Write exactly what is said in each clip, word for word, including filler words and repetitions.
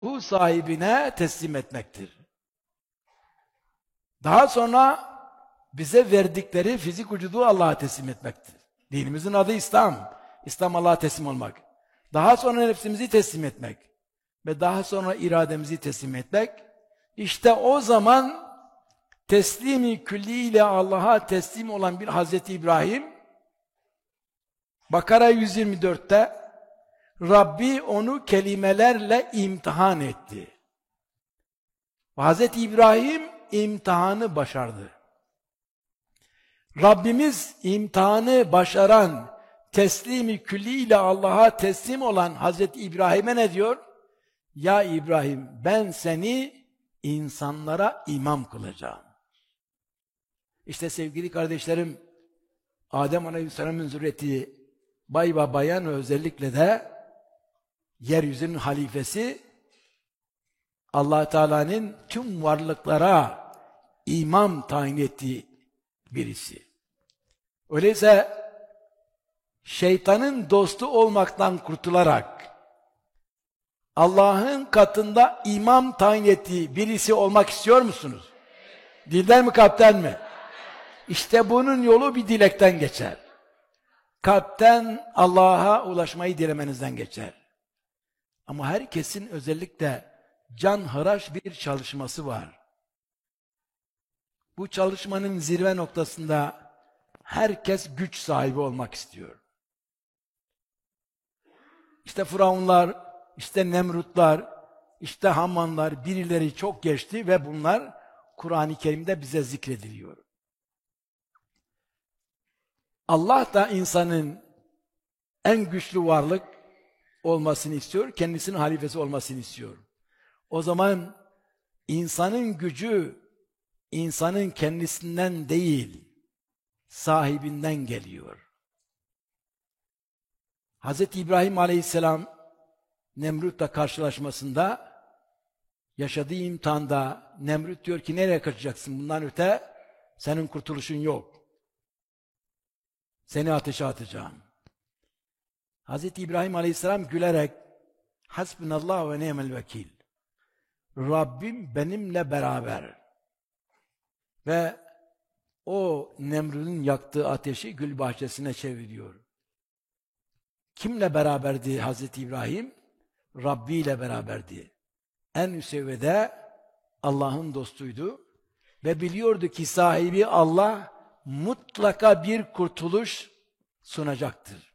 ruh sahibine teslim etmektir. Daha sonra bize verdikleri fizik vücudu Allah'a teslim etmektir. Dinimizin adı İslam. İslam Allah'a teslim olmak. Daha sonra nefsimizi teslim etmek. Ve daha sonra irademizi teslim etmek. İşte o zaman teslimi külliyle Allah'a teslim olan bir Hazreti İbrahim, Bakara yüz yirmi dörtte Rabbi onu kelimelerle imtihan etti. Hazreti İbrahim imtihanı başardı. Rabbimiz imtihanı başaran, teslimi külliyle Allah'a teslim olan Hazreti İbrahim'e ne diyor? Ya İbrahim, ben seni insanlara imam kılacağım. İşte sevgili kardeşlerim, Adem Aleyhisselam'ın zürriyeti bay ve bayan özellikle de yeryüzünün halifesi Allah Teala'nın tüm varlıklara imam tayin ettiği birisi. Öyleyse şeytanın dostu olmaktan kurtularak Allah'ın katında imam tayin ettiği birisi olmak istiyor musunuz? Dilden mi, kalpten mi? İşte bunun yolu bir dilekten geçer. Kalpten Allah'a ulaşmayı dilemenizden geçer. Ama herkesin özellikle canhıraş bir çalışması var. Bu çalışmanın zirve noktasında herkes güç sahibi olmak istiyor. İşte Firavunlar, işte Nemrutlar, işte Hamanlar, birileri çok geçti ve bunlar Kur'an-ı Kerim'de bize zikrediliyor. Allah da insanın en güçlü varlık olmasını istiyor, kendisinin halifesi olmasını istiyor. O zaman insanın gücü, insanın kendisinden değil, sahibinden geliyor. Hazreti İbrahim Aleyhisselam, Nemrut'la karşılaşmasında, yaşadığı imtihanda, Nemrut diyor ki nereye kaçacaksın? Bundan öte senin kurtuluşun yok. Seni ateşe atacağım. Hazreti İbrahim Aleyhisselam gülerek Hasbunallah ve ni'mel vekil. Rabbim benimle beraber. Ve o Nemrut'un yaktığı ateşi gül bahçesine çeviriyor. Kimle beraberdi Hazreti İbrahim? Rabbi ile beraberdi. En üst seviyede Allah'ın dostuydu ve biliyordu ki sahibi Allah mutlaka bir kurtuluş sunacaktır.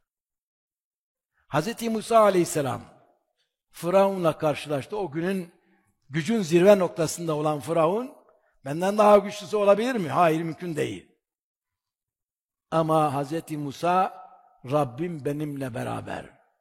Hazreti Musa Aleyhisselam Firavun'la karşılaştı. O günün gücün zirve noktasında olan Firavun, benden daha güçlüsü olabilir mi? Hayır, mümkün değil. Ama Hazreti Musa, Rabbim benimle beraber.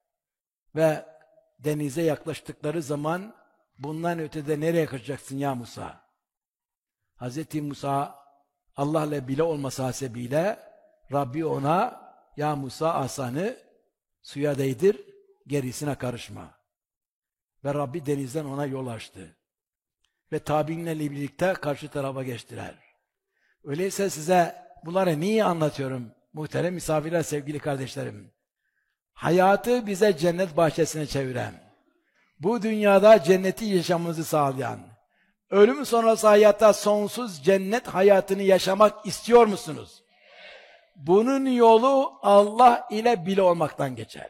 Ve denize yaklaştıkları zaman, bundan ötede nereye kaçacaksın ya Musa? Hazreti Musa, Allah'la bile olması hasebiyle, Rabbi ona, ya Musa asanı suya değdir, gerisine karışma. Ve Rabbi denizden ona yol açtı. Ve tabiinlerle birlikte karşı tarafa geçtiler. Öyleyse size bunları niye anlatıyorum? Muhterem misafirler, sevgili kardeşlerim. Hayatı bize cennet bahçesine çeviren, bu dünyada cenneti yaşamamızı sağlayan, ölüm sonrası hayatta sonsuz cennet hayatını yaşamak istiyor musunuz? Bunun yolu Allah ile bir olmaktan geçer.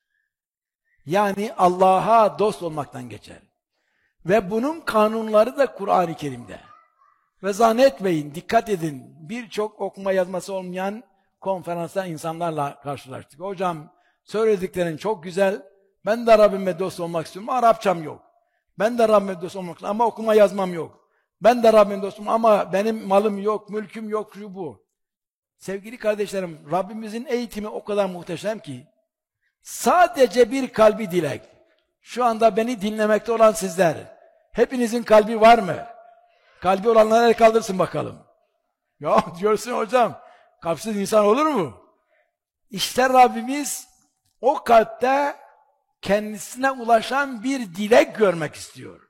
Yani Allah'a dost olmaktan geçer. Ve bunun kanunları da Kur'an-ı Kerim'de. Ve zannetmeyin, dikkat edin, birçok okuma yazması olmayan konferansta insanlarla karşılaştık. Hocam, söylediklerin çok güzel, ben de Rabbime dost olmak istiyorum ama Arapçam yok. Ben de Rabbime dost olmak istiyorum ama okuma yazmam yok. Ben de Rabbime dostum ama benim malım yok, mülküm yok, şu bu. Sevgili kardeşlerim, Rabbimizin eğitimi o kadar muhteşem ki, sadece bir kalbi dilek. Şu anda beni dinlemekte olan sizler, hepinizin kalbi var mı? Kalbi olanlar el kaldırsın bakalım. Ya diyorsun hocam, kalpsiz insan olur mu? İşte Rabbimiz o kalpte kendisine ulaşan bir dilek görmek istiyor.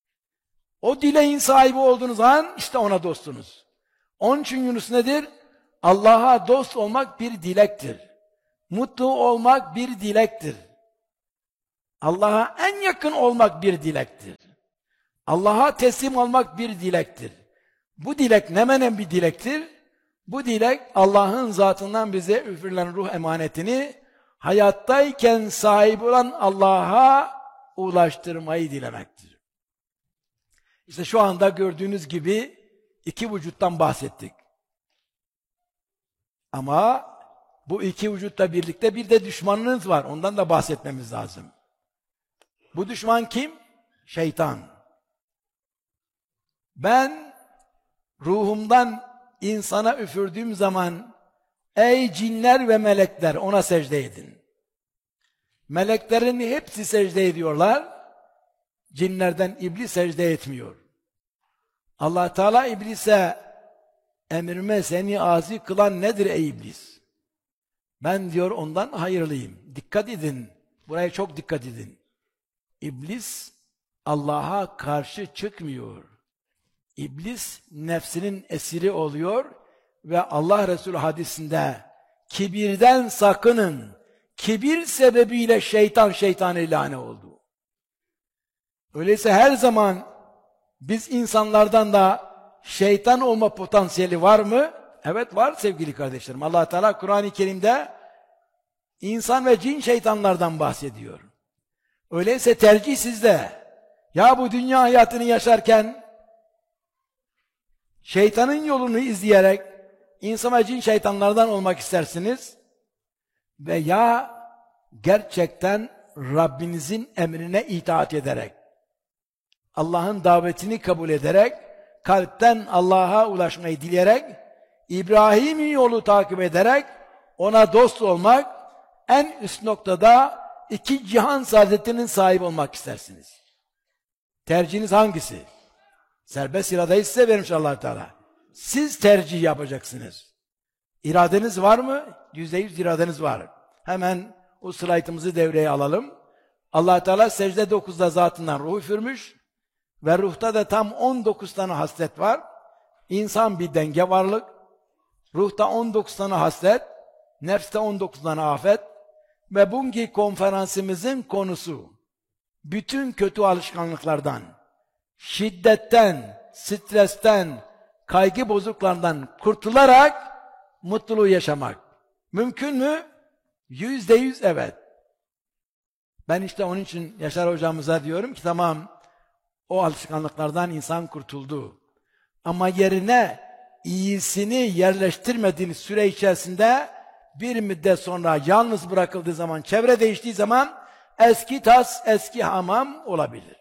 O dileğin sahibi olduğunuz an işte ona dostunuz. Onun için Yunus nedir? Allah'a dost olmak bir dilektir. Mutlu olmak bir dilektir. Allah'a en yakın olmak bir dilektir. Allah'a teslim olmak bir dilektir. Bu dilek ne menen bir dilektir? Bu dilek Allah'ın zatından bize üfürülen ruh emanetini hayattayken sahip olan Allah'a ulaştırmayı dilemektir. İşte şu anda gördüğünüz gibi iki vücuttan bahsettik. Ama bu iki vücutla birlikte bir de düşmanınız var. Ondan da bahsetmemiz lazım. Bu düşman kim? Şeytan. Ben ruhumdan insana üfürdüğüm zaman ey cinler ve melekler ona secde edin. Meleklerin hepsi secde ediyorlar. Cinlerden iblis secde etmiyor. Allah Teala iblise emrime seni azi kılan nedir ey iblis? Ben diyor ondan hayırlıyım. Dikkat edin. Buraya çok dikkat edin. İblis Allah'a karşı çıkmıyor. İblis nefsinin esiri oluyor ve Allah Resulü hadisinde kibirden sakının. Kibir sebebiyle şeytan şeytan ilane oldu. Öyleyse her zaman biz insanlardan da şeytan olma potansiyeli var mı? Evet var sevgili kardeşlerim. Allah Teala Kur'an-ı Kerim'de insan ve cin şeytanlardan bahsediyor. Öyleyse tercih sizde. Ya bu dünya hayatını yaşarken şeytanın yolunu izleyerek insan ve cin şeytanlardan olmak istersiniz veya gerçekten Rabbinizin emrine itaat ederek Allah'ın davetini kabul ederek kalpten Allah'a ulaşmayı dileyerek İbrahim'in yolu takip ederek ona dost olmak en üst noktada iki cihan saadetinin sahibi olmak istersiniz. Tercihiniz hangisi? Serbest iradeyi size vermiş Allah Teala. Siz tercih yapacaksınız. İradeniz var mı? Yüzde yüz iradeniz var. Hemen o slaytımızı devreye alalım. Allah Teala secde dokuzda zatından ruh üfürmüş ve ruhta da tam on dokuz tane haslet var. İnsan bir denge varlık. Ruhta on dokuz tane haslet, nefste on dokuz tane afet ve bugünkü konferansımızın konusu bütün kötü alışkanlıklardan, şiddetten, stresten, kaygı bozuklarından kurtularak mutluluğu yaşamak. Mümkün mü? Yüzde yüz evet. Ben işte onun için Yaşar hocamıza diyorum ki tamam o alışkanlıklardan insan kurtuldu. Ama yerine iyisini yerleştirmediğiniz süre içerisinde bir müddet sonra yalnız bırakıldığı zaman, çevre değiştiği zaman eski tas, eski hamam olabilir.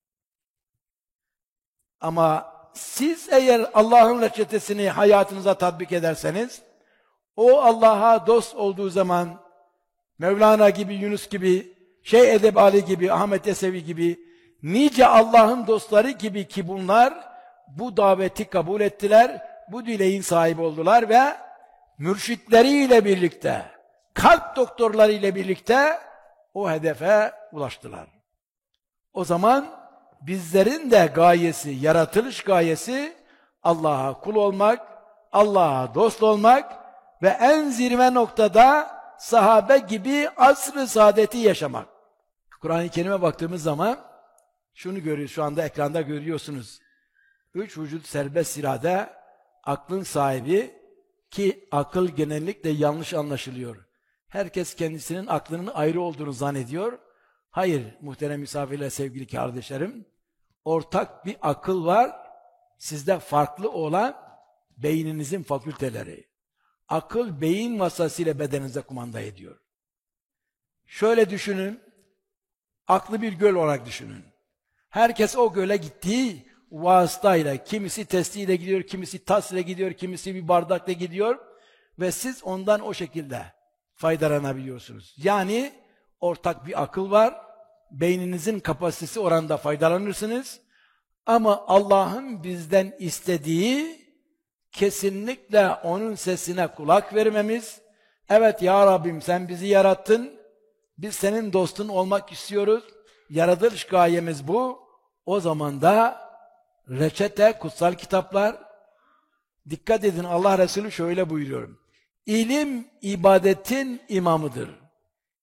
Ama siz eğer Allah'ın reçetesini hayatınıza tatbik ederseniz, o Allah'a dost olduğu zaman Mevlana gibi, Yunus gibi, Şeyh Edeb Ali gibi, Ahmet Yesevi gibi, nice Allah'ın dostları gibi ki bunlar bu daveti kabul ettiler, bu dileğin sahibi oldular ve mürşitleriyle birlikte, kalp doktorlarıyla birlikte o hedefe ulaştılar. O zaman bizlerin de gayesi, yaratılış gayesi Allah'a kul olmak, Allah'a dost olmak ve en zirve noktada sahabe gibi asr-ı saadeti yaşamak. Kur'an-ı Kerim'e baktığımız zaman şunu görüyoruz, şu anda ekranda görüyorsunuz. Üç vücut serbest irade, aklın sahibi ki akıl genellikle yanlış anlaşılıyor. Herkes kendisinin aklının ayrı olduğunu zannediyor. Hayır muhterem misafirler, sevgili kardeşlerim. Ortak bir akıl var. Sizde farklı olan beyninizin fakülteleri. Akıl beyin masasıyla bedeninize kumanda ediyor. Şöyle düşünün. Aklı bir göl olarak düşünün. Herkes o göle gittiği vasıtayla, kimisi testiyle gidiyor, kimisi tas ile gidiyor, kimisi bir bardakla gidiyor ve siz ondan o şekilde faydalanabiliyorsunuz. Yani ortak bir akıl var, beyninizin kapasitesi oranında faydalanırsınız ama Allah'ın bizden istediği kesinlikle onun sesine kulak vermemiz. Evet ya Rabbim sen bizi yarattın, biz senin dostun olmak istiyoruz, yaratılış gayemiz bu. O zaman da reçete, kutsal kitaplar, dikkat edin Allah Resulü şöyle buyuruyor. İlim ibadetin imamıdır.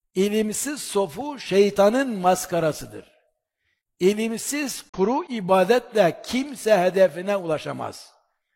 İlimsiz sofu şeytanın maskarasıdır. İlimsiz kuru ibadetle kimse hedefine ulaşamaz.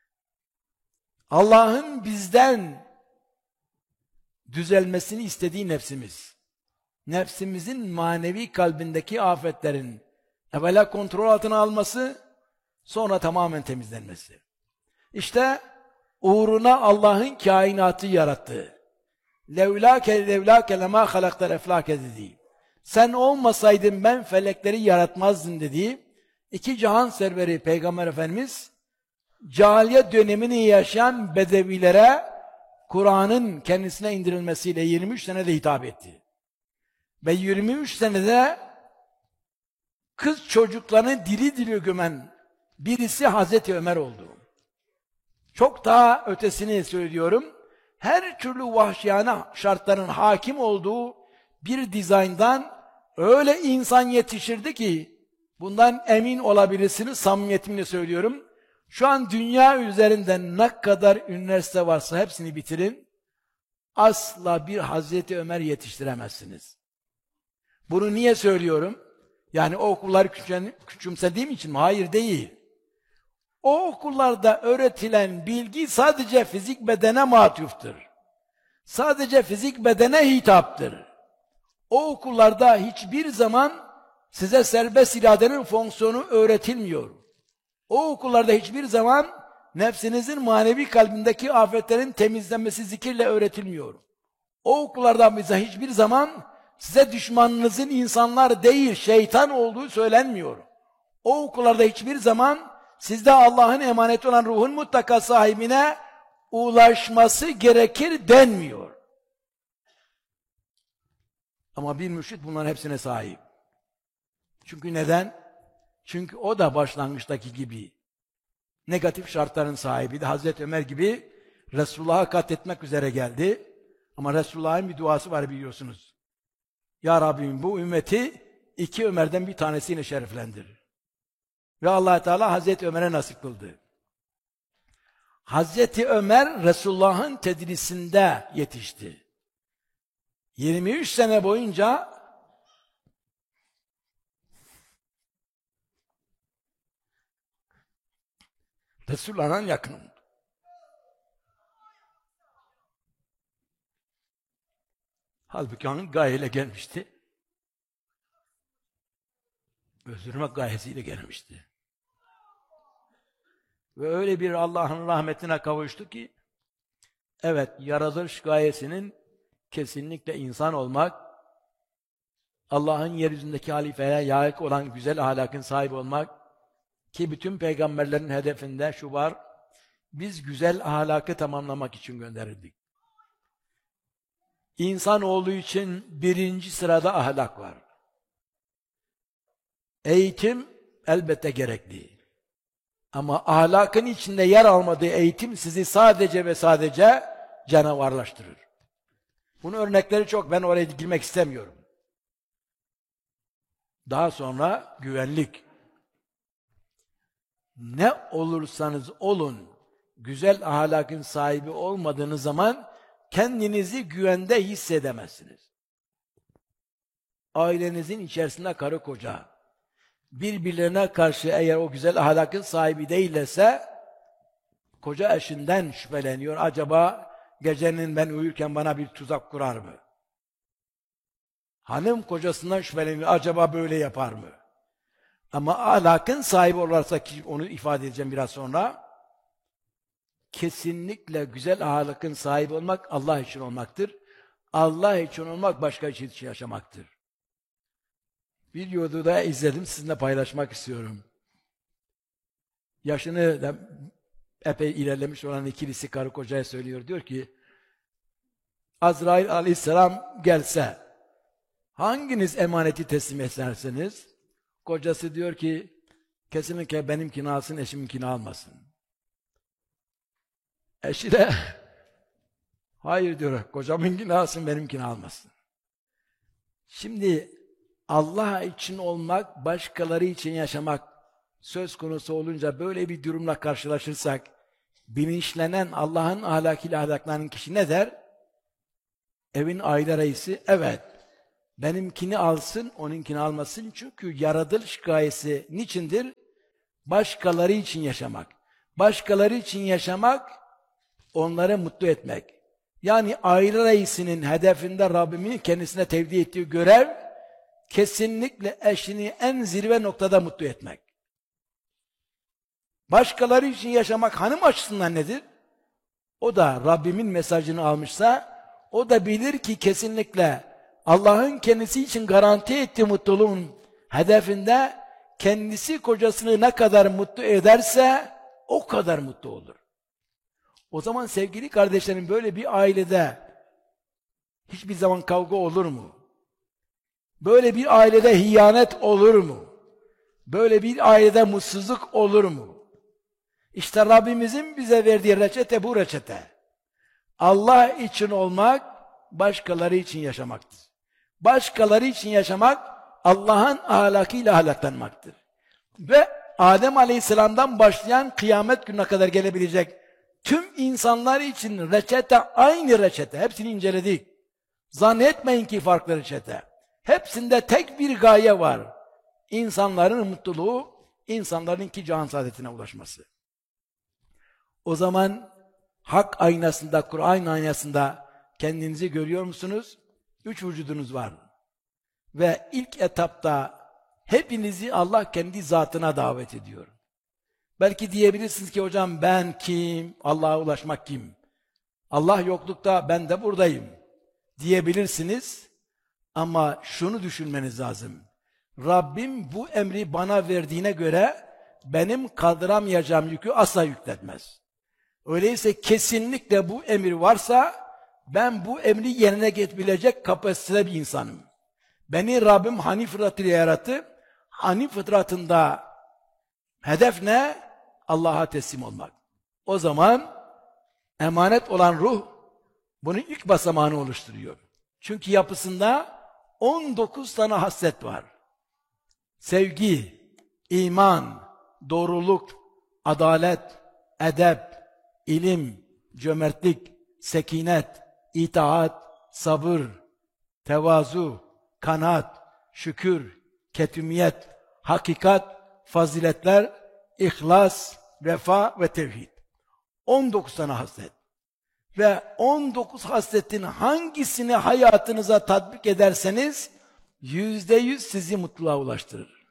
Allah'ın bizden düzelmesini istediği nefsimiz. Nefsimizin manevi kalbindeki afetlerin evvela kontrol altına alması, sonra tamamen temizlenmesi. İşte uğruna Allah'ın kainatı yarattı. Levlâke levlâke lemâ halaktel eflâke dediği. Sen olmasaydın ben felekleri yaratmazdım dediği iki cihan serveri Peygamber Efendimiz cahiliye dönemini yaşayan bedevilere Kur'an'ın kendisine indirilmesiyle yirmi üç senede hitap etti. Ve yirmi üç senede kız çocuklarını diri diri gömen birisi Hazreti Ömer oldu. Çok daha ötesini söylüyorum. Her türlü vahşiyane şartların hakim olduğu bir dizayndan öyle insan yetişirdi ki, bundan emin olabilirsiniz, samimiyetimle söylüyorum. Şu an dünya üzerinde ne kadar üniversite varsa hepsini bitirin, asla bir Hazreti Ömer yetiştiremezsiniz. Bunu niye söylüyorum? Yani o okulları küçümsediğim için mi? Hayır, değil. O okullarda öğretilen bilgi sadece fizik bedene matuftur. Sadece fizik bedene hitaptır. O okullarda hiçbir zaman size serbest iradenin fonksiyonu öğretilmiyor. O okullarda hiçbir zaman nefsinizin manevi kalbindeki afetlerin temizlenmesi zikirle öğretilmiyor. O okullarda bize hiçbir zaman size düşmanınızın insanlar değil, şeytan olduğu söylenmiyor. O okullarda hiçbir zaman sizde Allah'ın emaneti olan ruhun mutlaka sahibine ulaşması gerekir denmiyor. Ama bir mürşit bunların hepsine sahip. Çünkü neden? Çünkü o da başlangıçtaki gibi negatif şartların sahibiydi. Hazreti Ömer gibi Resulullah'ı katletmek üzere geldi. Ama Resulullah'ın bir duası var biliyorsunuz. Ya Rabbim, bu ümmeti iki Ömer'den bir tanesiyle şereflendir. Ve Allah Teala Hazreti Ömer'e nasip kıldı. Hazreti Ömer Resulullah'ın tedrisinde yetişti. yirmi üç sene boyunca Resulullah'ın yakınında. Halbuki hangi gayeyle gelmişti? Öldürmek gayesiyle gelmişti. Ve öyle bir Allah'ın rahmetine kavuştu ki, evet, yaratılış gayesinin kesinlikle insan olmak, Allah'ın yeryüzündeki halifeye layık olan güzel ahlakın sahibi olmak, ki bütün peygamberlerin hedefinde şu var, biz güzel ahlakı tamamlamak için gönderildik. İnsanoğlu için birinci sırada ahlak var. Eğitim elbette gerekli. Ama ahlakın içinde yer almadığı eğitim sizi sadece ve sadece canavarlaştırır. Bunun örnekleri çok, ben oraya girmek istemiyorum. Daha sonra güvenlik. Ne olursanız olun, güzel ahlakın sahibi olmadığınız zaman kendinizi güvende hissedemezsiniz. Ailenizin içerisinde karı koca, birbirlerine karşı eğer o güzel ahlakın sahibi değillerse, koca eşinden şüpheleniyor. Acaba gecenin ben uyurken bana bir tuzak kurar mı? Hanım kocasından şüpheleniyor. Acaba böyle yapar mı? Ama ahlakın sahibi olursa, ki onu ifade edeceğim biraz sonra, kesinlikle güzel ahlakın sahibi olmak Allah için olmaktır. Allah için olmak başka için yaşamaktır. Bir videoda izledim, sizinle paylaşmak istiyorum. Yaşını da epey ilerlemiş olan ikilisi karı kocaya söylüyor. Diyor ki, Azrail aleyhisselam gelse, hanginiz emaneti teslim edersiniz? Kocası diyor ki, kesinlikle benimkini alsın, eşiminkini almasın. Eşi de, hayır diyor, kocamınkini alsın, benimkini almasın. Şimdi, Allah için olmak, başkaları için yaşamak söz konusu olunca böyle bir durumla karşılaşırsak, bilinçlenen Allah'ın ahlakıyla ahlaklanan kişi ne der? Evin aile reisi, evet, Benimkini alsın, onunkini almasın. Çünkü yaratılış gayesi niçindir? Başkaları için yaşamak. Başkaları için yaşamak, onları mutlu etmek. Yani aile reisinin hedefinde Rabbimin kendisine tevdi ettiği görev, kesinlikle eşini en zirve noktada mutlu etmek. Başkaları için yaşamak hanım açısından nedir? O da Rabbimin mesajını almışsa, o da bilir ki kesinlikle Allah'ın kendisi için garanti ettiği mutluluğun hedefinde kendisi kocasını ne kadar mutlu ederse o kadar mutlu olur. O zaman sevgili kardeşlerim, böyle bir ailede hiçbir zaman kavga olur mu? Böyle bir ailede hiyanet olur mu? Böyle bir ailede mutsuzluk olur mu? İşte Rabbimizin bize verdiği reçete bu reçete. Allah için olmak, başkaları için yaşamaktır. Başkaları için yaşamak, Allah'ın ahlakıyla ahlaklanmaktır. Ve Adem Aleyhisselam'dan başlayan kıyamet gününe kadar gelebilecek tüm insanlar için reçete aynı reçete. Hepsini inceledik. Zannetmeyin ki farklı reçete. Hepsinde tek bir gaye var. İnsanların mutluluğu, insanların iki cihan saadetine ulaşması. O zaman hak aynasında, Kur'an aynasında kendinizi görüyor musunuz? Üç vücudunuz var. Ve ilk etapta hepinizi Allah kendi zatına davet ediyor. Belki diyebilirsiniz ki hocam ben kim? Allah'a ulaşmak kim? Allah yoklukta, ben de buradayım diyebilirsiniz. Ama şunu düşünmeniz lazım. Rabbim bu emri bana verdiğine göre benim kaldıramayacağım yükü asla yükletmez. Öyleyse kesinlikle bu emir varsa ben bu emri yerine getirebilecek kapasitede bir insanım. Beni Rabbim Hanif fıtratıyla yarattı. Hanif fıtratında hedef ne? Allah'a teslim olmak. O zaman emanet olan ruh bunun ilk basamağını oluşturuyor. Çünkü yapısında on dokuz tane haslet var. Sevgi, iman, doğruluk, adalet, edep, ilim, cömertlik, sekinet, itaat, sabır, tevazu, kanaat, şükür, ketumiyet, hakikat, faziletler, ihlas, vefa ve tevhid. on dokuz tane haslet. Ve on dokuz hasletin hangisini hayatınıza tatbik ederseniz yüzde yüz sizi mutluluğa ulaştırır.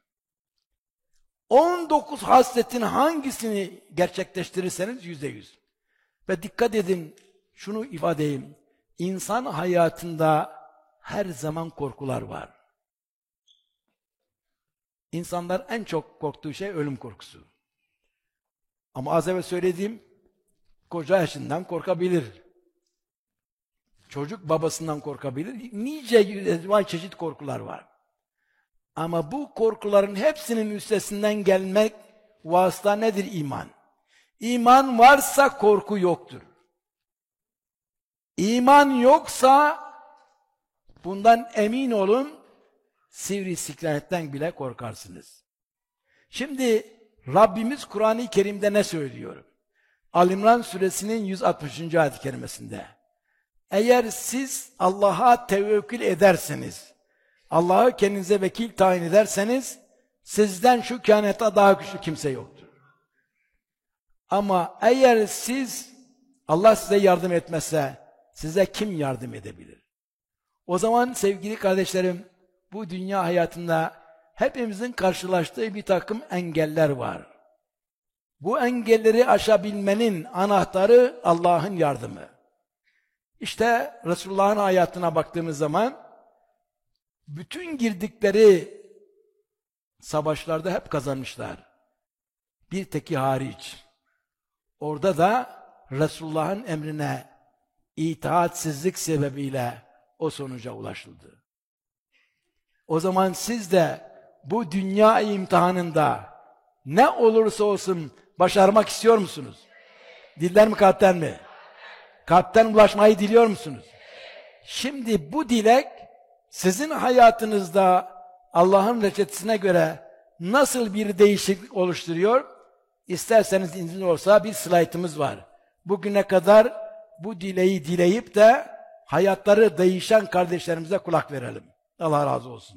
on dokuz hasletin hangisini gerçekleştirirseniz yüzde yüz. Ve dikkat edin, şunu ifade edeyim. İnsan hayatında her zaman korkular var. İnsanlar en çok korktuğu şey ölüm korkusu. Ama az evvel söylediğim, koca eşinden korkabilir. Çocuk babasından korkabilir. Nice çeşit korkular var. Ama bu korkuların hepsinin üstesinden gelmek vasıta nedir? İman. İman varsa korku yoktur. İman yoksa bundan emin olun, sivrisikletten bile korkarsınız. Şimdi Rabbimiz Kur'an-ı Kerim'de ne söylüyor? Ali-İmran suresinin yüz altmışıncı ayet-i kerimesinde. Eğer siz Allah'a tevekkül ederseniz, Allah'ı kendinize vekil tayin ederseniz, sizden şu kainatta daha güçlü kimse yoktur. Ama eğer siz, Allah size yardım etmezse, size kim yardım edebilir? O zaman sevgili kardeşlerim, bu dünya hayatında hepimizin karşılaştığı bir takım engeller var. Bu engelleri aşabilmenin anahtarı Allah'ın yardımı. İşte Resulullah'ın hayatına baktığımız zaman, bütün girdikleri savaşlarda hep kazanmışlar. Bir teki hariç. Orada da Resulullah'ın emrine itaatsizlik sebebiyle o sonuca ulaşıldı. O zaman siz de bu dünya imtihanında ne olursa olsun başarmak istiyor musunuz? Dilden mi, kalpten mi? Kalpten ulaşmayı diliyor musunuz? Şimdi bu dilek sizin hayatınızda Allah'ın reçetesine göre nasıl bir değişiklik oluşturuyor? İsterseniz izin olsa bir slaytımız var. Bugüne kadar bu dileği dileyip de hayatları değişen kardeşlerimize kulak verelim. Allah razı olsun.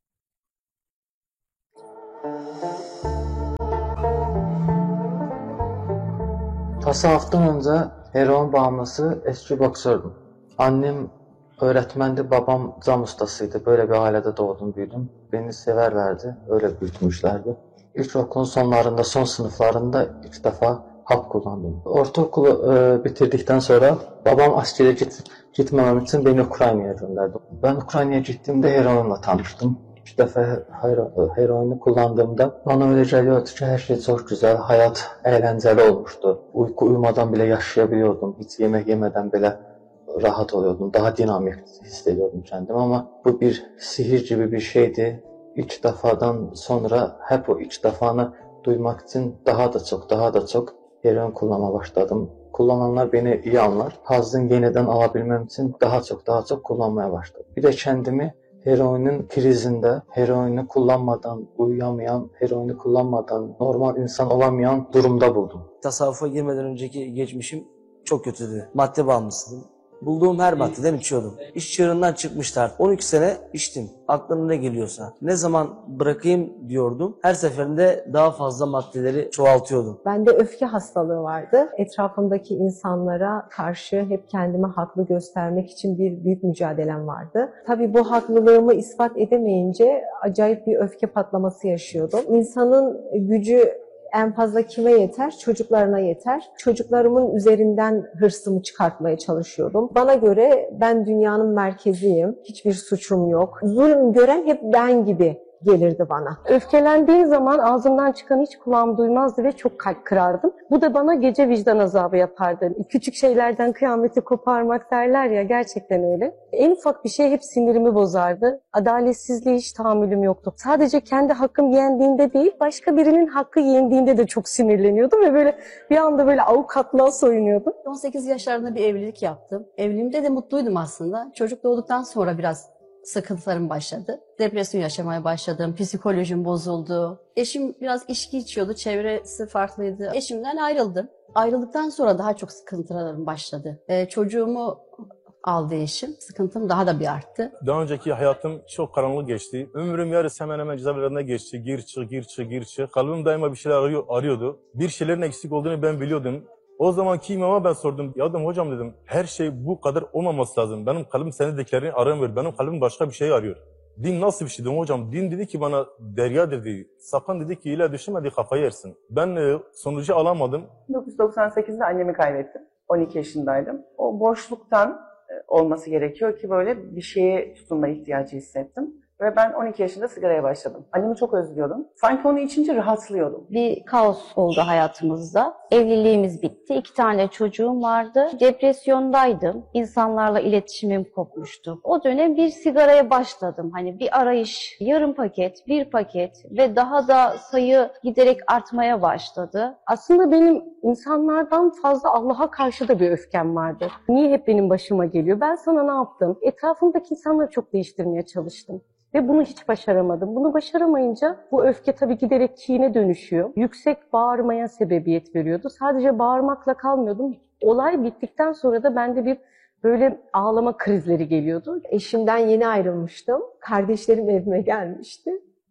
Tasavvufdan önce heroin bağımlısı eski boksördüm. Annem öğretmendi, babam cam ustasıydı. Böyle bir ailede doğdum, büyüdüm. Beni severlerdi, öyle büyütmüşlerdi. İlkokulun sonlarında, son sınıflarında ilk defa hap kullandım. Ortaokulu e, bitirdikten sonra babam askere git, gitmemem için beni Ukrayna'ya gönderdi. Ben Ukrayna'ya gittiğimde heroinle tanıştım. İlk defa heroini kullandığımda bana öyle geliyordu ki her şey çok güzel, hayat eğlenceli olmuştu. Uyku uyumadan bile yaşayabiliyordum, hiç yemek yemeden bile rahat oluyordum, daha dinamik hissediyordum kendimi ama bu bir sihir gibi bir şeydi. İlk defadan sonra hep o ilk defanı duymak için daha da çok, daha da çok heroin kullanmaya başladım. Kullananlar beni iyi anlar. Hazzını yeniden alabilmem için daha çok, daha çok kullanmaya başladım. Bir de kendimi heroinin krizinde, heroini kullanmadan uyuyamayan, heroini kullanmadan normal insan olamayan durumda buldum. Tasavvufa girmeden önceki geçmişim çok kötüydü. Madde bağımlısıydım. Bulduğum her maddeden içiyordum. İş çığırından çıkmışlar. on iki sene içtim. Aklına ne geliyorsa. Ne zaman bırakayım diyordum. Her seferinde daha fazla maddeleri çoğaltıyordum. Bende öfke hastalığı vardı. Etrafımdaki insanlara karşı hep kendimi haklı göstermek için bir büyük mücadelem vardı. Tabii bu haklılığımı ispat edemeyince acayip bir öfke patlaması yaşıyordum. İnsanın gücü en fazla kime yeter? Çocuklarına yeter. Çocuklarımın üzerinden hırsımı çıkartmaya çalışıyordum. Bana göre ben dünyanın merkeziyim. Hiçbir suçum yok. Zulüm gören hep ben gibi gelirdi bana. Öfkelendiğim zaman ağzımdan çıkan hiç kulağım duymazdı ve çok kalp kırardım. Bu da bana gece vicdan azabı yapardı. Küçük şeylerden kıyameti koparmak derler ya, gerçekten öyle. En ufak bir şey hep sinirimi bozardı. Adaletsizliğe hiç tahammülüm yoktu. Sadece kendi hakkım yendiğinde değil, başka birinin hakkı yendiğinde de çok sinirleniyordum ve böyle bir anda böyle avukatlığa soyunuyordum. on sekiz yaşlarında bir evlilik yaptım. Evliliğimde de mutluydum aslında. Çocuk doğduktan sonra biraz sıkıntılarım başladı. Depresyon yaşamaya başladım. Psikolojim bozuldu. Eşim biraz içki içiyordu. Çevresi farklıydı. Eşimden ayrıldım. Ayrıldıktan sonra daha çok sıkıntılarım başladı. Ee, çocuğumu aldı eşim. Sıkıntım daha da bir arttı. Daha önceki hayatım çok karanlık geçti. Ömrüm yarısı hemen hemen cezaevlerinde geçti. Gir çık, gir çık, gir çık. Kalbim daima bir şeyler arıyor, arıyordu. Bir şeylerin eksik olduğunu ben biliyordum. O zamanki imama ben sordum. Ya dedim, hocam dedim, her şey bu kadar olmaması lazım. Benim kalbim senin dediklerini aramıyor. Benim kalbim başka bir şey arıyor. Din nasıl bir şey dedim hocam. Din dedi ki bana, derya dedi. Sakın dedi ki ile düşünmedi, kafayı yersin. Ben e, sonucu alamadım. bin dokuz yüz doksan sekizde annemi kaybettim. on iki yaşındaydım. O boşluktan e, olması gerekiyor ki böyle bir şeye tutunma ihtiyacı hissettim. Ve ben on iki yaşında sigaraya başladım. Annemi çok özlüyordum. Sanki onu içince rahatlıyordum. Bir kaos oldu hayatımızda. Evliliğimiz bitti. İki tane çocuğum vardı. Depresyondaydım. İnsanlarla iletişimim kopmuştu. O dönem bir sigaraya başladım. Hani bir arayış, yarım paket, bir paket ve daha da sayı giderek artmaya başladı. Aslında benim insanlardan fazla Allah'a karşı da bir öfkem vardı. Niye hep benim başıma geliyor? Ben sana ne yaptım? Etrafımdaki insanları çok değiştirmeye çalıştım. Ve bunu hiç başaramadım. Bunu başaramayınca bu öfke tabii giderek kine dönüşüyor. Yüksek bağırmaya sebebiyet veriyordu. Sadece bağırmakla kalmıyordum. Olay bittikten sonra da bende bir böyle ağlama krizleri geliyordu. Eşimden yeni ayrılmıştım. Kardeşlerim evime gelmişti.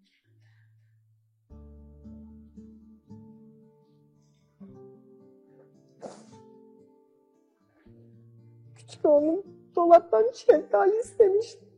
Küçük oğlum dolaptan şeftali istemişti.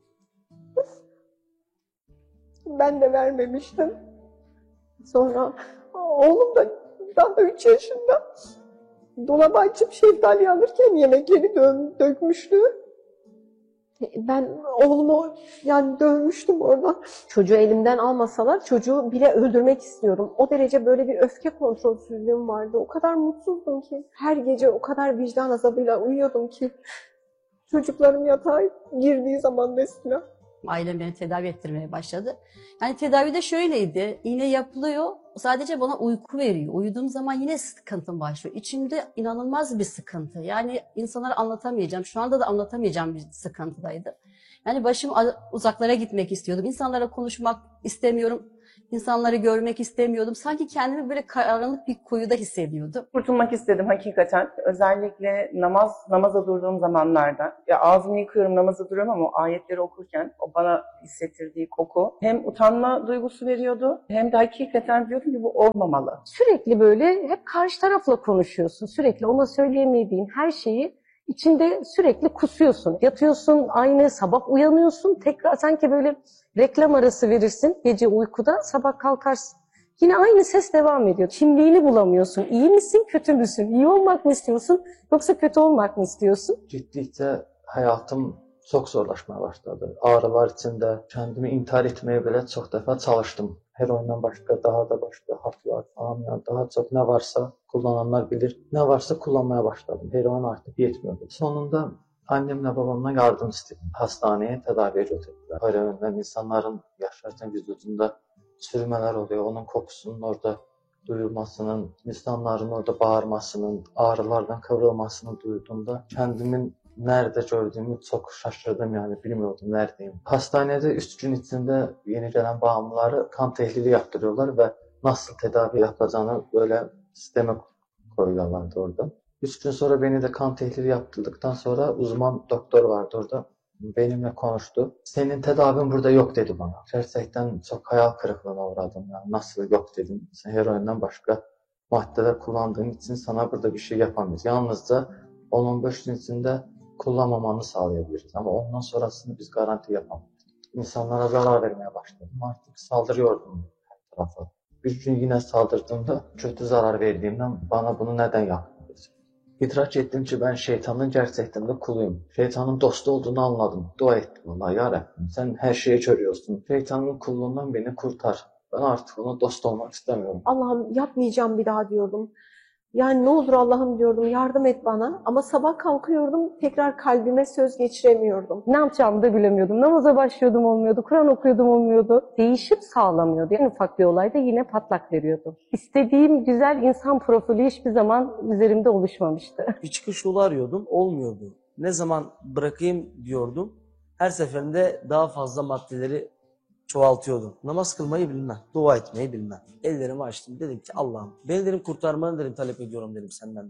Ben de vermemiştim. Sonra oğlum da daha üç yaşında dolabı açıp şeftali alırken yemekleri dö dökmüştü. Ben oğlumu yani dövmüştüm orada. Çocuğu elimden almasalar çocuğu bile öldürmek istiyorum. O derece böyle bir öfke kontrolsüzlüğüm vardı. O kadar mutsuzdum ki. Her gece o kadar vicdan azabıyla uyuyordum ki. Çocuklarım yatağa girdiği zaman mesela. Ailem beni tedavi ettirmeye başladı. Yani tedavide şöyleydi. İğne yapılıyor. Sadece bana uyku veriyor. Uyuduğum zaman yine sıkıntım başlıyor. İçimde inanılmaz bir sıkıntı. Yani insanlara anlatamayacağım. Şu anda da anlatamayacağım bir sıkıntıdaydı. Yani başım uzaklara gitmek istiyordum. İnsanlara konuşmak istemiyorum. İnsanları görmek istemiyordum. Sanki kendimi böyle karanlık bir kuyuda hissediyordum. Kurtulmak istedim hakikaten. Özellikle namaz namaza durduğum zamanlarda. Ya ağzımı yıkıyorum, namaza duruyorum ama o ayetleri okurken o bana hissettirdiği koku hem utanma duygusu veriyordu hem de hakikaten diyordum ki bu olmamalı. Sürekli böyle hep karşı tarafla konuşuyorsun. Sürekli ona söyleyemediğin her şeyi içinde sürekli kusuyorsun. Yatıyorsun aynı, sabah uyanıyorsun. Tekrar sanki böyle reklam arası verirsin gece uykuda, sabah kalkarsın. Yine aynı ses devam ediyor. Kimliğini bulamıyorsun. İyi misin, kötü müsün? İyi olmak mı istiyorsun yoksa kötü olmak mı istiyorsun? Gittikçe hayatım çok zorlaşmaya başladı. Ağrılar içinde kendimi intihar etmeye bile çok defa çalıştım. Heroinden başka daha da başka haplar falan, yani daha çok ne varsa kullananlar bilir. Ne varsa kullanmaya başladım. Heroin artık yetmiyordu. Sonunda annemle babamdan yardım istedim. Hastaneye tedaviye götürdüler. Heroinden insanların yaşarken vücudunda sürmeler oluyor. Onun kokusunun orada duyulmasının, insanların orada bağırmasının, ağrılardan kıvrılmasını duyduğumda kendimin nerede gördüğümü çok şaşırdım, yani bilmiyordum neredeyim. Hastanede üç gün içinde yeni gelen bağımlıları kan tehlili yaptırıyorlar ve nasıl tedavi yapacağını böyle sisteme koyuyorlardı orada. Üç gün sonra beni de kan tehlili yaptırdıktan sonra uzman doktor vardı orada. Benimle konuştu. Senin tedavin burada yok dedi bana. Gerçekten çok hayal kırıklığına uğradım. Yani nasıl yok dedim. Sen heroinden başka maddeler kullandığın için sana burada bir şey yapamayız. Yalnızca on on beş gün içinde kullanmamanı sağlayabiliriz. Ama ondan sonrasını biz garanti yapamayız. İnsanlara zarar vermeye başladım. Artık saldırıyordum her tarafa. Bir gün yine saldırdığımda kötü zarar verdiğimden bana bunu neden yaptın? İdrak ettim ki ben şeytanın gerçekten de kuluyum. Şeytanın dostu olduğunu anladım. Dua ettim ona, ya Rabbim sen her şeyi görüyorsun. Şeytanın kulluğundan beni kurtar. Ben artık ona dost olmak istemiyorum. Allah'ım yapmayacağım bir daha diyordum. Yani ne olur Allah'ım diyordum, yardım et bana. Ama sabah kalkıyordum, tekrar kalbime söz geçiremiyordum. Ne yapacağımı da bilemiyordum. Namaza başlıyordum olmuyordu, Kur'an okuyordum olmuyordu. Değişim sağlamıyordu. En ufak bir olayda yine patlak veriyordu. İstediğim güzel insan profili hiçbir zaman üzerimde oluşmamıştı. Bir çıkış yolu arıyordum, olmuyordu. Ne zaman bırakayım diyordum. Her seferinde daha fazla maddeleri çoğaltıyordum. Namaz kılmayı bilmem, dua etmeyi bilmem. Ellerimi açtım, dedim ki Allah'ım beni dedim kurtarmanı dedim talep ediyorum dedim senden.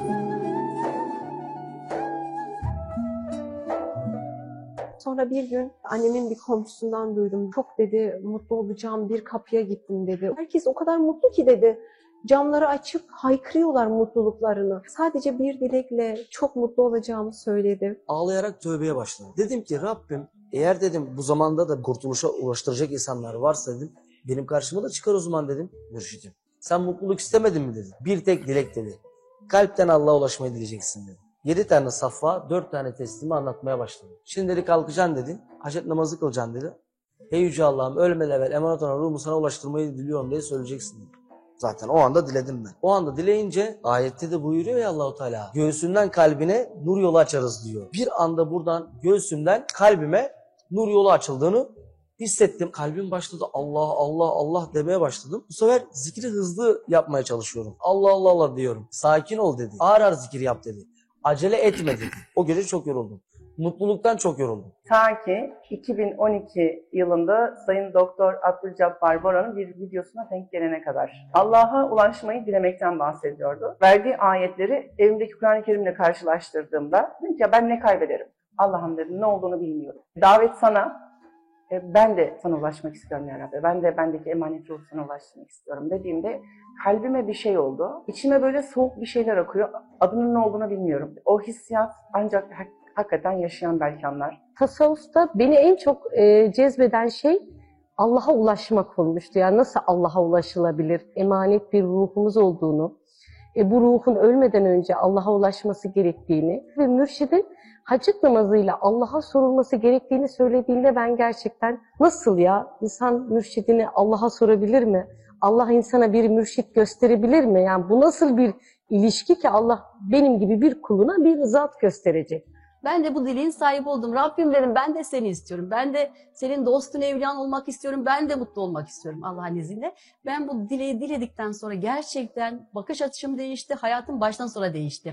Sonra bir gün annemin bir komşusundan duydum. Çok dedi mutlu olacağım, bir kapıya gittim dedi. Herkes o kadar mutlu ki dedi. Camları açıp haykırıyorlar mutluluklarını. Sadece bir dilekle çok mutlu olacağımı söyledi. Ağlayarak tövbeye başladım. Dedim ki Rabbim eğer dedim bu zamanda da kurtuluşa ulaştıracak insanlar varsa dedim benim karşıma da çıkar o zaman dedim mürşidim. Sen mutluluk istemedin mi dedi. Bir tek dilek dedi. Kalpten Allah'a ulaşmayı dileyeceksin dedi. Yedi tane safha, dört tane teslimi anlatmaya başladı. Şimdi dedi kalkacaksın dedi. Hacet namazı kılacaksın dedi. Ey yüce Allah'ım ölmeden evvel emanet olan ruhumu sana ulaştırmayı diliyorum diye söyleyeceksin dedi. Zaten o anda diledim ben. O anda dileyince ayette de buyuruyor ya Allahu Teala. Göğsünden kalbine nur yolu açarız diyor. Bir anda buradan göğsümden kalbime nur yolu açıldığını hissettim. Kalbim başladı Allah Allah Allah demeye başladım. Bu sefer zikri hızlı yapmaya çalışıyorum. Allah Allah Allah diyorum. Sakin ol dedi. Ağır ağır zikir yap dedi. Acele etme dedi. O gece çok yoruldum. Mutluluktan çok yoruldum. Ta ki iki bin on iki yılında Sayın Doktor Abdülcabbar Boran'ın bir videosuna denk gelene kadar. Allah'a ulaşmayı dilemekten bahsediyordu. Verdiği ayetleri evimdeki Kur'an-ı Kerim'le karşılaştırdığımda dedim ki ya ben ne kaybederim? Allah'ım dedim ne olduğunu bilmiyorum. Davet sana, e, ben de sana ulaşmak istiyorum ya Rabbi. Ben de bendeki emanet ruhu sana ulaşmak istiyorum dediğimde kalbime bir şey oldu. İçime böyle soğuk bir şeyler akıyor. Adının ne olduğunu bilmiyorum. O hissiyat ancak hakikaten yaşayan belki anlar. Tasavvufta beni en çok e, cezbeden şey Allah'a ulaşmak olmuştu. Yani nasıl Allah'a ulaşılabilir? Emanet bir ruhumuz olduğunu, e, bu ruhun ölmeden önce Allah'a ulaşması gerektiğini ve mürşidin hacet namazıyla Allah'a sorulması gerektiğini söylediğinde ben gerçekten nasıl ya? İnsan mürşidini Allah'a sorabilir mi? Allah insana bir mürşit gösterebilir mi? Yani bu nasıl bir ilişki ki Allah benim gibi bir kuluna bir zat gösterecek? Ben de bu dileğin sahibi oldum. Rabbim dedim ben de seni istiyorum. Ben de senin dostun, evliyan olmak istiyorum. Ben de mutlu olmak istiyorum Allah'ın izniyle. Ben bu dileği diledikten sonra gerçekten bakış açım değişti. Hayatım baştan sona değişti.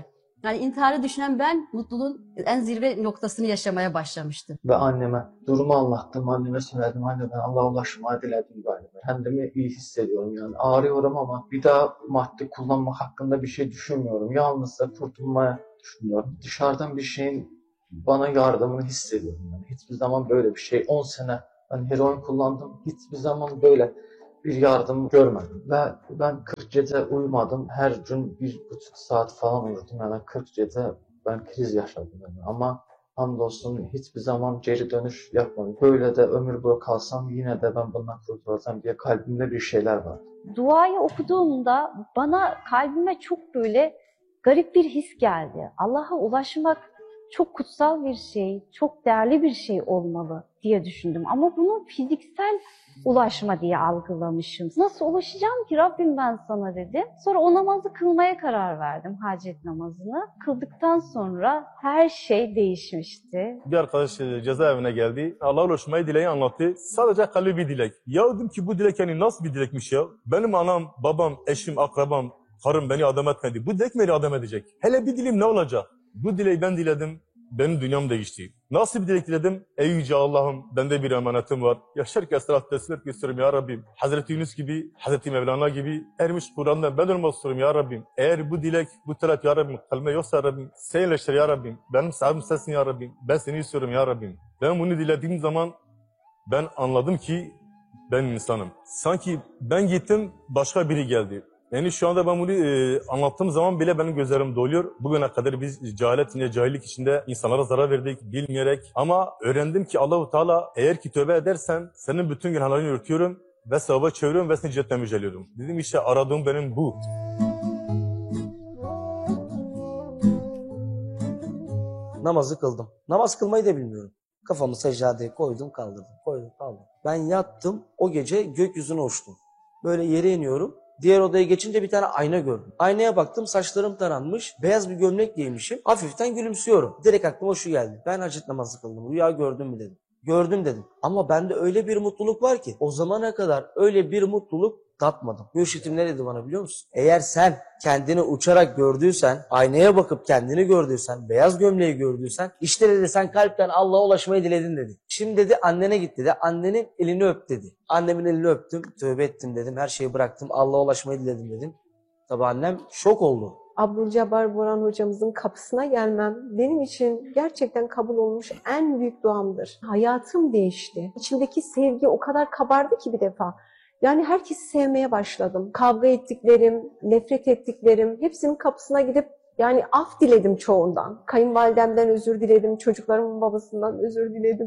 Yani intiharı düşünen ben mutluluğun en zirve noktasını yaşamaya başlamıştım. Ve anneme durumu anlattım. Anneme söyledim. Anne ben Allah'a ulaşmayı diledim galiba. Kendimi iyi hissediyorum yani. Ağrıyorum ama bir daha madde kullanmak hakkında bir şey düşünmüyorum. Yalnızca kurtulmaya düşünüyorum. Dışarıdan bir şeyin bana yardımını hissediyorum. Yani hiçbir zaman böyle bir şey. on sene ben heroin kullandım. Hiçbir zaman böyle bir yardım görmedim. Ve ben kırk gece uyumadım. Her gün bir buçuk saat falan uyudum. Yani kırk gece ben kriz yaşadım. Yani. Ama hamdolsun hiçbir zaman geri dönüş yapmadım. Böyle de ömür boyu kalsam yine de ben bundan kurtulacağım diye kalbimde bir şeyler var. Duayı okuduğumda bana kalbime çok böyle garip bir his geldi. Allah'a ulaşmak çok kutsal bir şey, çok değerli bir şey olmalı diye düşündüm. Ama bunu fiziksel ulaşma diye algılamışım. Nasıl ulaşacağım ki Rabbim ben sana dedim. Sonra o namazı kılmaya karar verdim, hacet namazını. Kıldıktan sonra her şey değişmişti. Bir arkadaş e, cezaevine geldi. Allah'a ulaşmayı dileği anlattı. Sadece kalbi bir dilek. Ya dedim ki bu dilek yani nasıl bir dilekmiş ya? Benim anam, babam, eşim, akrabam, karım beni adam etmedi. Bu dilek beni adam edecek. Hele bir dilim ne olacak? Bu dileği ben diledim. Benim dünyam değişti. Nasıl bir dilek diledim? Ey yüce Allah'ım, bende bir emanetim var. Yaşarken salat teslim etmek istiyorum ya Rabbim. Hazreti Yunus gibi, Hazreti Mevlana gibi ermiş Kur'an'dan ben olmak istiyorum ya Rabbim. Eğer bu dilek, bu talep ya Rabbim, kalbime yoksa ya Rabbim, seninleştir ya Rabbim. Benim sahibim sensin ya Rabbim. Ben seni istiyorum ya Rabbim. Ben bunu dilediğim zaman ben anladım ki ben insanım. Sanki ben gittim, başka biri geldi. Yani şu anda ben bunu e, anlattığım zaman bile benim gözlerim doluyor. Bugüne kadar biz cehalet içinde, cahillik içinde insanlara zarar verdik bilmeyerek. Ama öğrendim ki Allahu Teala eğer ki tövbe edersen senin bütün günahlarını örtüyorum ve sevaba çeviriyorum ve seni cennetle müjdeliyorum. Dedim işte aradığım benim bu. Namazı kıldım. Namaz kılmayı da bilmiyorum. Kafamı secdadeye koydum, kaldırdım. Koydum, kaldırdım. Ben yattım, o gece gökyüzüne uçtum. Böyle yere iniyorum. Diğer odaya geçince bir tane ayna gördüm. Aynaya baktım, saçlarım taranmış, beyaz bir gömlek giymişim. Hafiften gülümsüyorum. Direkt aklıma şu geldi. Ben hacet namazı kıldım. Rüya gördüm mü dedim. Gördüm dedim. Ama bende öyle bir mutluluk var ki o zamana kadar öyle bir mutluluk tatmadım. Mürşitim ne dedi bana biliyor musun? Eğer sen kendini uçarak gördüysen, aynaya bakıp kendini gördüysen, beyaz gömleği gördüysen, işte dedi sen kalpten Allah'a ulaşmayı diledin dedi. Şimdi dedi annene git dedi. Annenin elini öp dedi. Annemin elini öptüm, tövbe ettim dedim. Her şeyi bıraktım, Allah'a ulaşmayı diledim dedim. Tabii annem şok oldu. Abdülcebbar Boran hocamızın kapısına gelmem benim için gerçekten kabul olmuş en büyük duamdır. Hayatım değişti. İçimdeki sevgi o kadar kabardı ki bir defa. Yani herkesi sevmeye başladım. Kavga ettiklerim, nefret ettiklerim hepsinin kapısına gidip yani af diledim çoğundan. Kayınvalidemden özür diledim, çocuklarımın babasından özür diledim.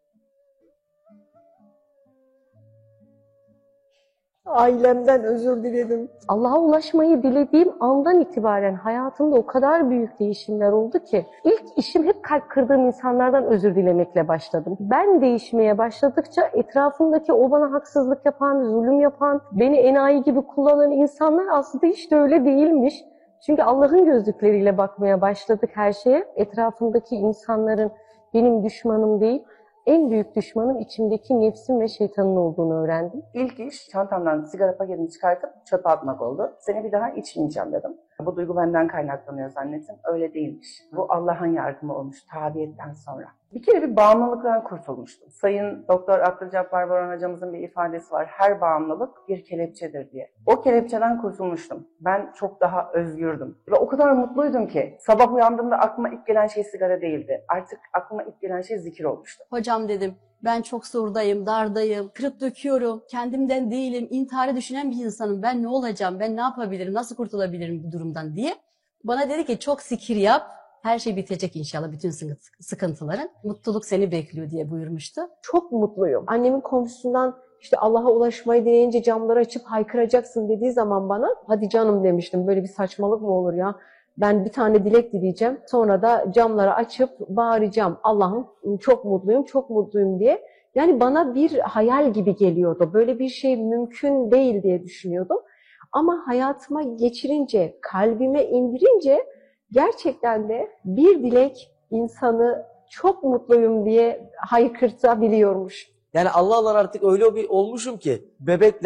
Ailemden özür diledim. Allah'a ulaşmayı dilediğim andan itibaren hayatımda o kadar büyük değişimler oldu ki ilk işim hep kalp kırdığım insanlardan özür dilemekle başladım. Ben değişmeye başladıkça etrafımdaki o bana haksızlık yapan, zulüm yapan, beni enayi gibi kullanan insanlar aslında hiç de öyle değilmiş. Çünkü Allah'ın gözlükleriyle bakmaya başladık her şeye. Etrafımdaki insanların benim düşmanım değil, en büyük düşmanım içimdeki nefsim ve şeytanın olduğunu öğrendim. İlk iş çantamdan sigara paketini çıkartıp çöpe atmak oldu. Seni bir daha içmeyeceğim dedim. Bu duygu benden kaynaklanıyor zannettim. Öyle değilmiş. Bu Allah'ın yardımı olmuş tabiyetten sonra. Bir kere bir bağımlılıktan kurtulmuştum. Sayın Doktor Abdülcebbar Boran hocamızın bir ifadesi var. Her bağımlılık bir kelepçedir diye. O kelepçeden kurtulmuştum. Ben çok daha özgürdüm. Ve o kadar mutluydum ki sabah uyandığımda aklıma ilk gelen şey sigara değildi. Artık aklıma ilk gelen şey zikir olmuştu. Hocam dedim, ben çok zordayım, dardayım, kırıp döküyorum, kendimden değilim, intiharı düşünen bir insanım. Ben ne olacağım, ben ne yapabilirim, nasıl kurtulabilirim bu durumdan diye. Bana dedi ki çok zikir yap, her şey bitecek inşallah, bütün sıkıntıların. Mutluluk seni bekliyor diye buyurmuştu. Çok mutluyum. Annemin komşusundan işte Allah'a ulaşmayı dileyince camları açıp haykıracaksın dediği zaman bana hadi canım demiştim. Böyle bir saçmalık mı olur ya? Ben bir tane dilek dileyeceğim. Sonra da camları açıp bağıracağım. Allah'ım çok mutluyum, çok mutluyum diye. Yani bana bir hayal gibi geliyordu. Böyle bir şey mümkün değil diye düşünüyordum. Ama hayatıma geçirince, kalbime indirince gerçekten de bir dilek insanı çok mutluyum diye haykırtabiliyormuş. Yani Allah'lar artık öyle bir olmuşum ki bebekle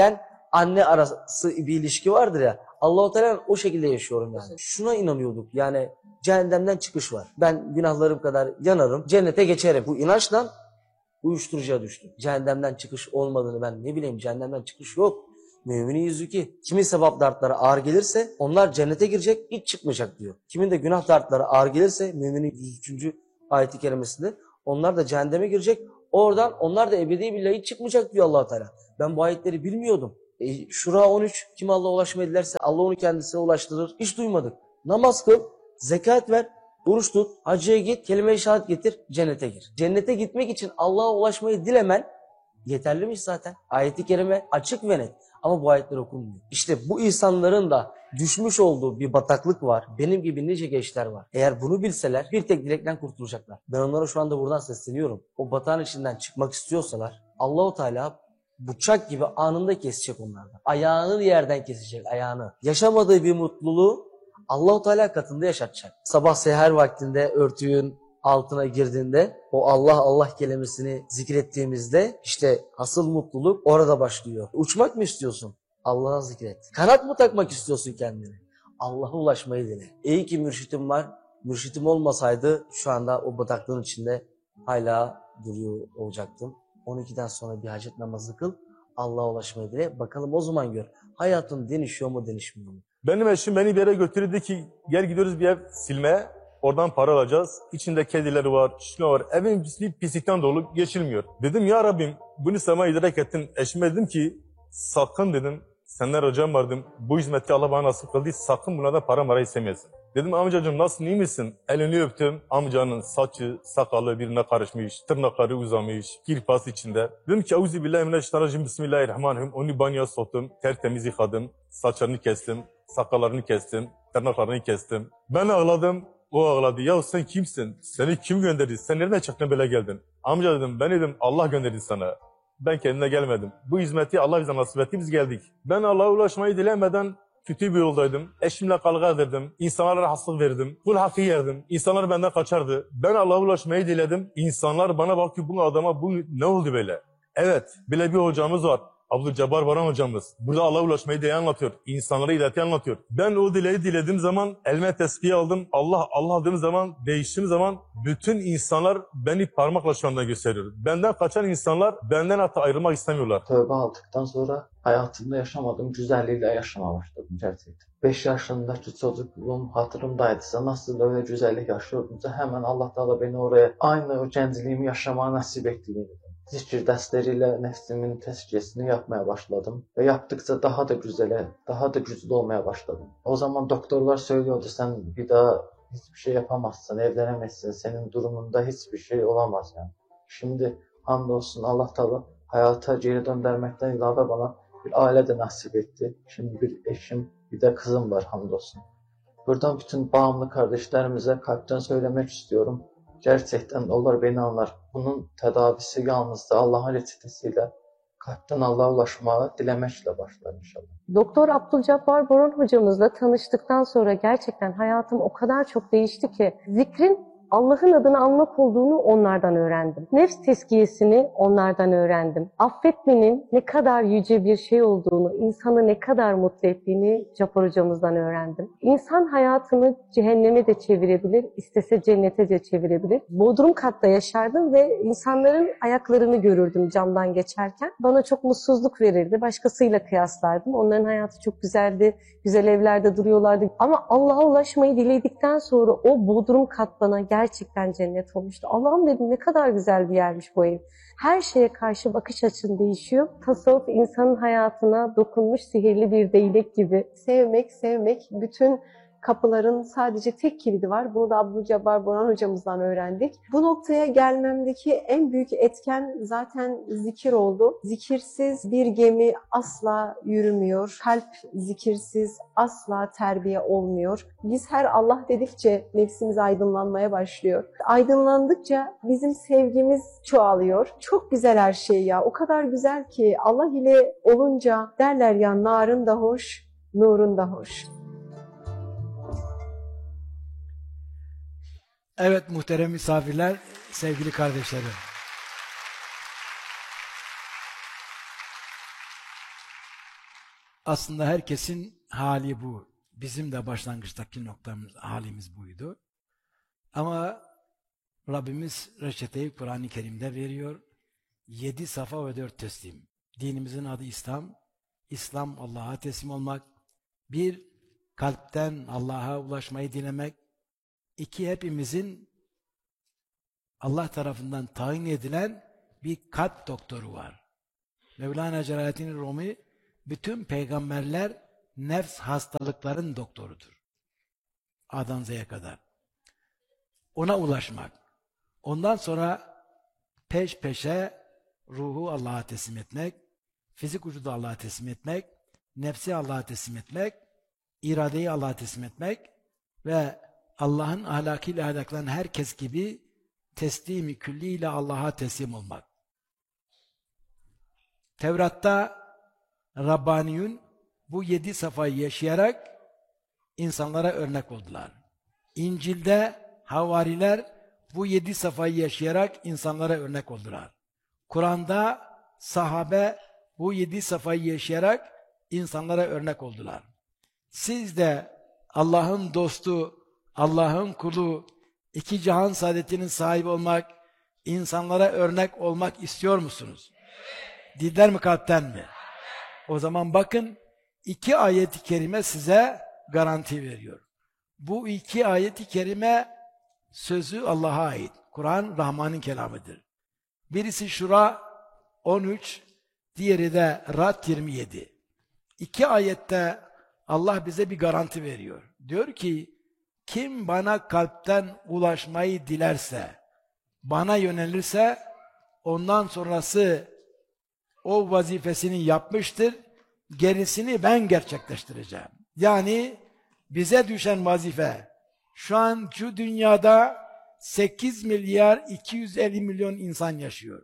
anne arası bir ilişki vardır ya. Allah-u Teala o şekilde yaşıyorum yani. Şuna inanıyorduk yani cehennemden çıkış var. Ben günahlarım kadar yanarım, cennete geçerim. Bu inançla uyuşturucuya düştüm. Cehennemden çıkış olmadığını ben ne bileyim, cehennemden çıkış yok. Müminin yüzü ki. Kimin sevap dartları ağır gelirse onlar cennete girecek, hiç çıkmayacak diyor. Kimin de günah dartları ağır gelirse müminin yüz üçüncü ayeti kerimesinde onlar da cehenneme girecek. Oradan onlar da ebedi billahi hiç çıkmayacak diyor Allah Teala. Ben bu ayetleri bilmiyordum. E, Şura on üç, kim Allah'a ulaşmayı dilerse Allah onu kendisine ulaştırır. Hiç duymadık. Namaz kıl, zekat ver, oruç tut, hacıya git, kelime-i şehadet getir, cennete gir. Cennete gitmek için Allah'a ulaşmayı dilemen yeterliymiş zaten. Ayet-i kerime açık ve net. Ama bu ayetler okunmuyor. İşte bu insanların da düşmüş olduğu bir bataklık var. Benim gibi nice gençler var. Eğer bunu bilseler bir tek dilekten kurtulacaklar. Ben onlara şu anda buradan sesleniyorum. O batağın içinden çıkmak istiyorsalar Allahu Teala bıçak gibi anında kesecek onlardan. Ayağını yerden kesecek, ayağını. Yaşamadığı bir mutluluğu Allahu Teala katında yaşatacak. Sabah seher vaktinde örtüğün altına girdiğinde o Allah Allah kelimesini zikrettiğimizde işte asıl mutluluk orada başlıyor. Uçmak mı istiyorsun? Allah'a zikret. Kanat mı takmak istiyorsun kendine? Allah'a ulaşmayı dile. İyi ki mürşitim var. Mürşitim olmasaydı şu anda o bataklığın içinde hala duruyor olacaktım. on ikiden sonra bir hacet namazı kıl. Allah'a ulaşmayı dile. Bakalım o zaman gör. Hayatın değişiyor mu değişmiyor mu? Benim eşim beni bir yere götürdü ki gel gidiyoruz bir ev silmeye. Oradan para alacağız. İçinde kediler var, çişme var. Evin pisliği pislikten dolu geçilmiyor. Dedim ya Rabbim bunu sana idrak ettin. Eşime dedim ki sakın dedim senden ricam vardım. Bu hizmeti Allah bana nasip kıldı. Sakın bunlardan para mara istemeyesin. Dedim amcacığım nasılsın iyi misin? Elini öptüm. Amcanın saçı, sakalı birbirine karışmış. Tırnakları uzamış. Kirpas içinde. Dedim ki Euzubillahimineşşeytanirracim. Bismillahirrahmanirrahim. Onu banyoya soktum. Tertemiz yıkadım. Saçlarını kestim. Sakallarını kestim. Tırnaklarını kestim. Ben ağladım. O ağladı. Ya sen kimsin? Seni kim gönderdi? Sen nereden çıktın böyle geldin? Amca dedim ben dedim Allah gönderdi sana. Ben kendine gelmedim. Bu hizmeti Allah bize nasip etti biz geldik. Ben Allah'a ulaşmayı dilemeden kötü bir yoldaydım. Eşimle kavga ederdim. İnsanlara rahatsızlık verdim. Kul hakkı yerdim. İnsanlar benden kaçardı. Ben Allah'a ulaşmayı diledim. İnsanlar bana bakıyor bu adama bu ne oldu böyle? Evet böyle bir hocamız var. Abdülcebbar Baran hocamız. Burada Allah'a ulaşmayı diye anlatıyor. İnsanlara hidayeti anlatıyor. Ben o dileği dilediğim zaman elime tesbih aldım. Allah Allah dediğim zaman, değiştiğim zaman bütün insanlar beni parmakla şu anda gösteriyor. Benden kaçan insanlar benden hatta ayrılmak istemiyorlar. Tövbe aldıktan sonra hayatımda yaşamadığım güzelliğiyle yaşamaya başladım gerçekten. beş yaşındaki çocukluğum hatırımdaydısa nasıl öyle güzellik yaşıyordumsa hemen Allah Teala beni oraya aynı o gəncliyimi yaşamaya nasip ettiğini. Zikir dersleriyle nefsimin tezkiyesini yapmaya başladım. Ve yaptıkça daha da güzele, daha da güçlü olmaya başladım. O zaman doktorlar söylüyordu sen bir daha hiçbir şey yapamazsın, evlenemezsin, senin durumunda hiçbir şey olamaz yani. Şimdi hamdolsun Allah Teala hayata geri döndürmekten ilave bana bir aile de nasip etti. Şimdi bir eşim, bir de kızım var hamdolsun. Buradan bütün bağımlı kardeşlerimize kalpten söylemek istiyorum. Gerçekten onlar beni anlar. Bunun tedavisi yalnızca Allah'ın reçetesiyle kalpten Allah'a ulaşmaya dilemekle başlar inşallah. Doktor Abdülcebbar Baran hocamızla tanıştıktan sonra gerçekten hayatım o kadar çok değişti ki zikrin Allah'ın adını almak olduğunu onlardan öğrendim. Nefs tezkiyesini onlardan öğrendim. Affetmenin ne kadar yüce bir şey olduğunu, insanı ne kadar mutlu ettiğini Cabbar hocamızdan öğrendim. İnsan hayatını cehenneme de çevirebilir, istese cennete de çevirebilir. Bodrum katta yaşardım ve insanların ayaklarını görürdüm camdan geçerken. Bana çok mutsuzluk verirdi. Başkasıyla kıyaslardım. Onların hayatı çok güzeldi. Güzel evlerde duruyorlardı. Ama Allah'a ulaşmayı diledikten sonra o Bodrum kat bana gerçekten cennet olmuştu. Allah'ım dedim ne kadar güzel bir yermiş bu ev. Her şeye karşı bakış açın değişiyor. Tasavvuf insanın hayatına dokunmuş sihirli bir değnek gibi. Sevmek, sevmek bütün kapıların sadece tek kilidi var. Bunu da Abdülcebbar Baran hocamızdan öğrendik. Bu noktaya gelmemdeki en büyük etken zaten zikir oldu. Zikirsiz bir gemi asla yürümüyor. Kalp zikirsiz asla terbiye olmuyor. Biz her Allah dedikçe nefsimiz aydınlanmaya başlıyor. Aydınlandıkça bizim sevgimiz çoğalıyor. Çok güzel her şey ya. O kadar güzel ki Allah ile olunca derler ya narın da hoş, nurun da hoş. Evet muhterem misafirler, sevgili kardeşlerim. Aslında herkesin hali bu. Bizim de başlangıçtaki noktamız, halimiz buydu. Ama Rabbimiz reçeteyi Kur'an-ı Kerim'de veriyor. Yedi safa ve dört teslim. Dinimizin adı İslam. İslam Allah'a teslim olmak. Bir, kalpten Allah'a ulaşmayı dilemek. İki, hepimizin Allah tarafından tayin edilen bir kalp doktoru var. Mevlana Celaleddin Rumi, bütün peygamberler nefs hastalıkların doktorudur. A'dan Z'ye kadar. Ona ulaşmak. Ondan sonra peş peşe ruhu Allah'a teslim etmek, fizik vücudu Allah'a teslim etmek, nefsi Allah'a teslim etmek, iradeyi Allah'a teslim etmek ve Allah'ın ahlakıyla ahlaklanan herkes gibi teslimi külliyle Allah'a teslim olmak. Tevrat'ta Rabbaniyun bu yedi safayı yaşayarak insanlara örnek oldular. İncil'de havariler bu yedi safayı yaşayarak insanlara örnek oldular. Kur'an'da sahabe bu yedi safayı yaşayarak insanlara örnek oldular. Siz de Allah'ın dostu, Allah'ın kulu, iki cihan saadetinin sahibi olmak, insanlara örnek olmak istiyor musunuz? Dilden mi, kalpten mi? O zaman bakın, iki ayet-i kerime size garanti veriyor. Bu iki ayet-i kerime sözü Allah'a ait. Kur'an Rahman'ın kelamıdır. Birisi Şura on üç, diğeri de Ra'd yirmi yedi. İki ayette Allah bize bir garanti veriyor. Diyor ki, kim bana kalpten ulaşmayı dilerse, bana yönelirse, ondan sonrası o vazifesini yapmıştır, gerisini ben gerçekleştireceğim. Yani bize düşen vazife, şu an şu dünyada sekiz milyar iki yüz elli milyon insan yaşıyor.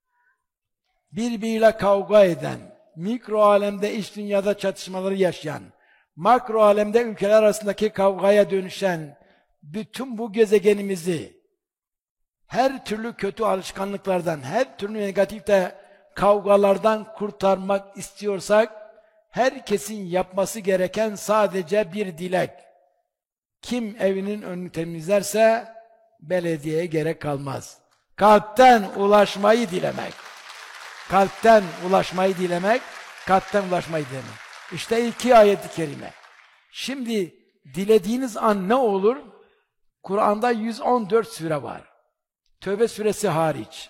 Birbiriyle kavga eden, mikro alemde iç dünyada çatışmaları yaşayan, makro alemde ülkeler arasındaki kavgaya dönüşen bütün bu gezegenimizi her türlü kötü alışkanlıklardan, her türlü negatifte kavgalardan kurtarmak istiyorsak, herkesin yapması gereken sadece bir dilek. Kim evinin önünü temizlerse belediyeye gerek kalmaz. Kalpten ulaşmayı dilemek. Kalpten ulaşmayı dilemek, kalpten ulaşmayı dilemek. İşte iki ayet-i kerime. Şimdi dilediğiniz an ne olur? Kur'an'da yüz on dört sure var. Tövbe suresi hariç.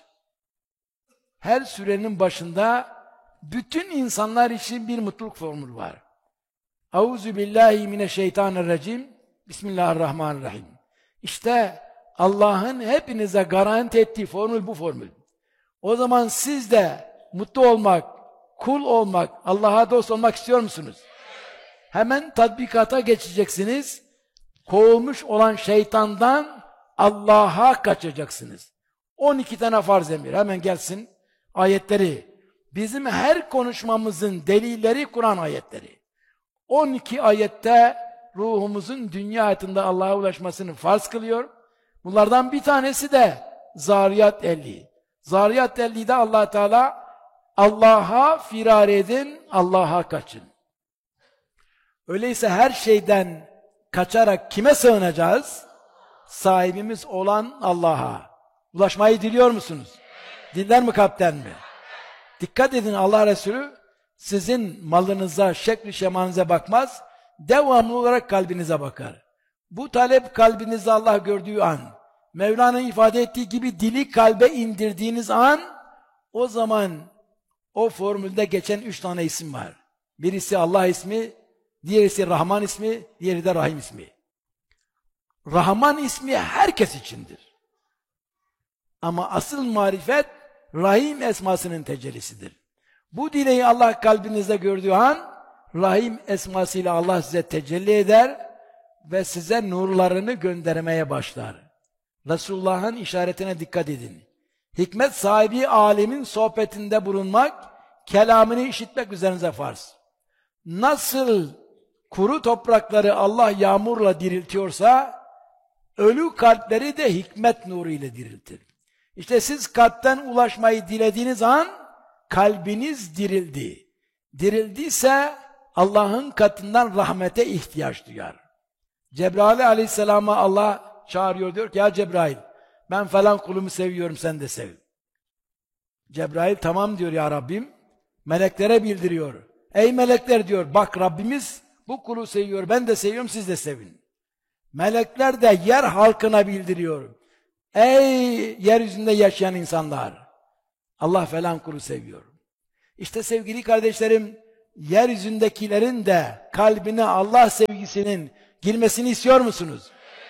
Her surenin başında bütün insanlar için bir mutluluk formülü var. Euzu billahi mineşşeytanirracim. Bismillahirrahmanirrahim. İşte Allah'ın hepinize garanti ettiği formül bu formül. O zaman siz de mutlu olmak, kul olmak, Allah'a dost olmak istiyor musunuz? Hemen tatbikata geçeceksiniz. Kovulmuş olan şeytandan Allah'a kaçacaksınız. on iki tane farz emir. Hemen gelsin ayetleri. Bizim her konuşmamızın delilleri Kur'an ayetleri. on iki ayette ruhumuzun dünya hayatında Allah'a ulaşmasını farz kılıyor. Bunlardan bir tanesi de Zariyat elli. Zariyat elli'de Allah Teala Allah'a firar edin, Allah'a kaçın. Öyleyse her şeyden kaçarak kime sığınacağız? Sahibimiz olan Allah'a. Ulaşmayı diliyor musunuz? Dilden mi, kalpten mi? Dikkat edin, Allah Resulü sizin malınıza, şekli şemanıza bakmaz, devamlı olarak kalbinize bakar. Bu talep kalbinizde Allah gördüğü an, Mevlana'nın ifade ettiği gibi dili kalbe indirdiğiniz an, o zaman o formülde geçen üç tane isim var. Birisi Allah ismi, diğerisi Rahman ismi, diğeri de Rahim ismi. Rahman ismi herkes içindir. Ama asıl marifet Rahim esmasının tecellisidir. Bu dileği Allah kalbinizde gördüğü an, Rahim esmasıyla Allah size tecelli eder ve size nurlarını göndermeye başlar. Resulullah'ın işaretine dikkat edin. Hikmet sahibi alemin sohbetinde bulunmak, kelamını işitmek üzerinize farz. Nasıl kuru toprakları Allah yağmurla diriltiyorsa, ölü kalpleri de hikmet nuru ile diriltir. İşte siz kalpten ulaşmayı dilediğiniz an, kalbiniz dirildi. Dirildiyse Allah'ın katından rahmete ihtiyaç duyar. Cebrail aleyhisselama Allah çağırıyor, diyor ki ya Cebrail ben falan kulumu seviyorum, sen de sev. Cebrail tamam diyor ya Rabbim, meleklere bildiriyor. Ey melekler diyor, bak Rabbimiz bu kulu seviyor, ben de seviyorum, siz de sevin. Melekler de yer halkına bildiriyor. Ey yeryüzünde yaşayan insanlar, Allah falan kulu seviyor. İşte sevgili kardeşlerim, yeryüzündekilerin de kalbine Allah sevgisinin girmesini istiyor musunuz?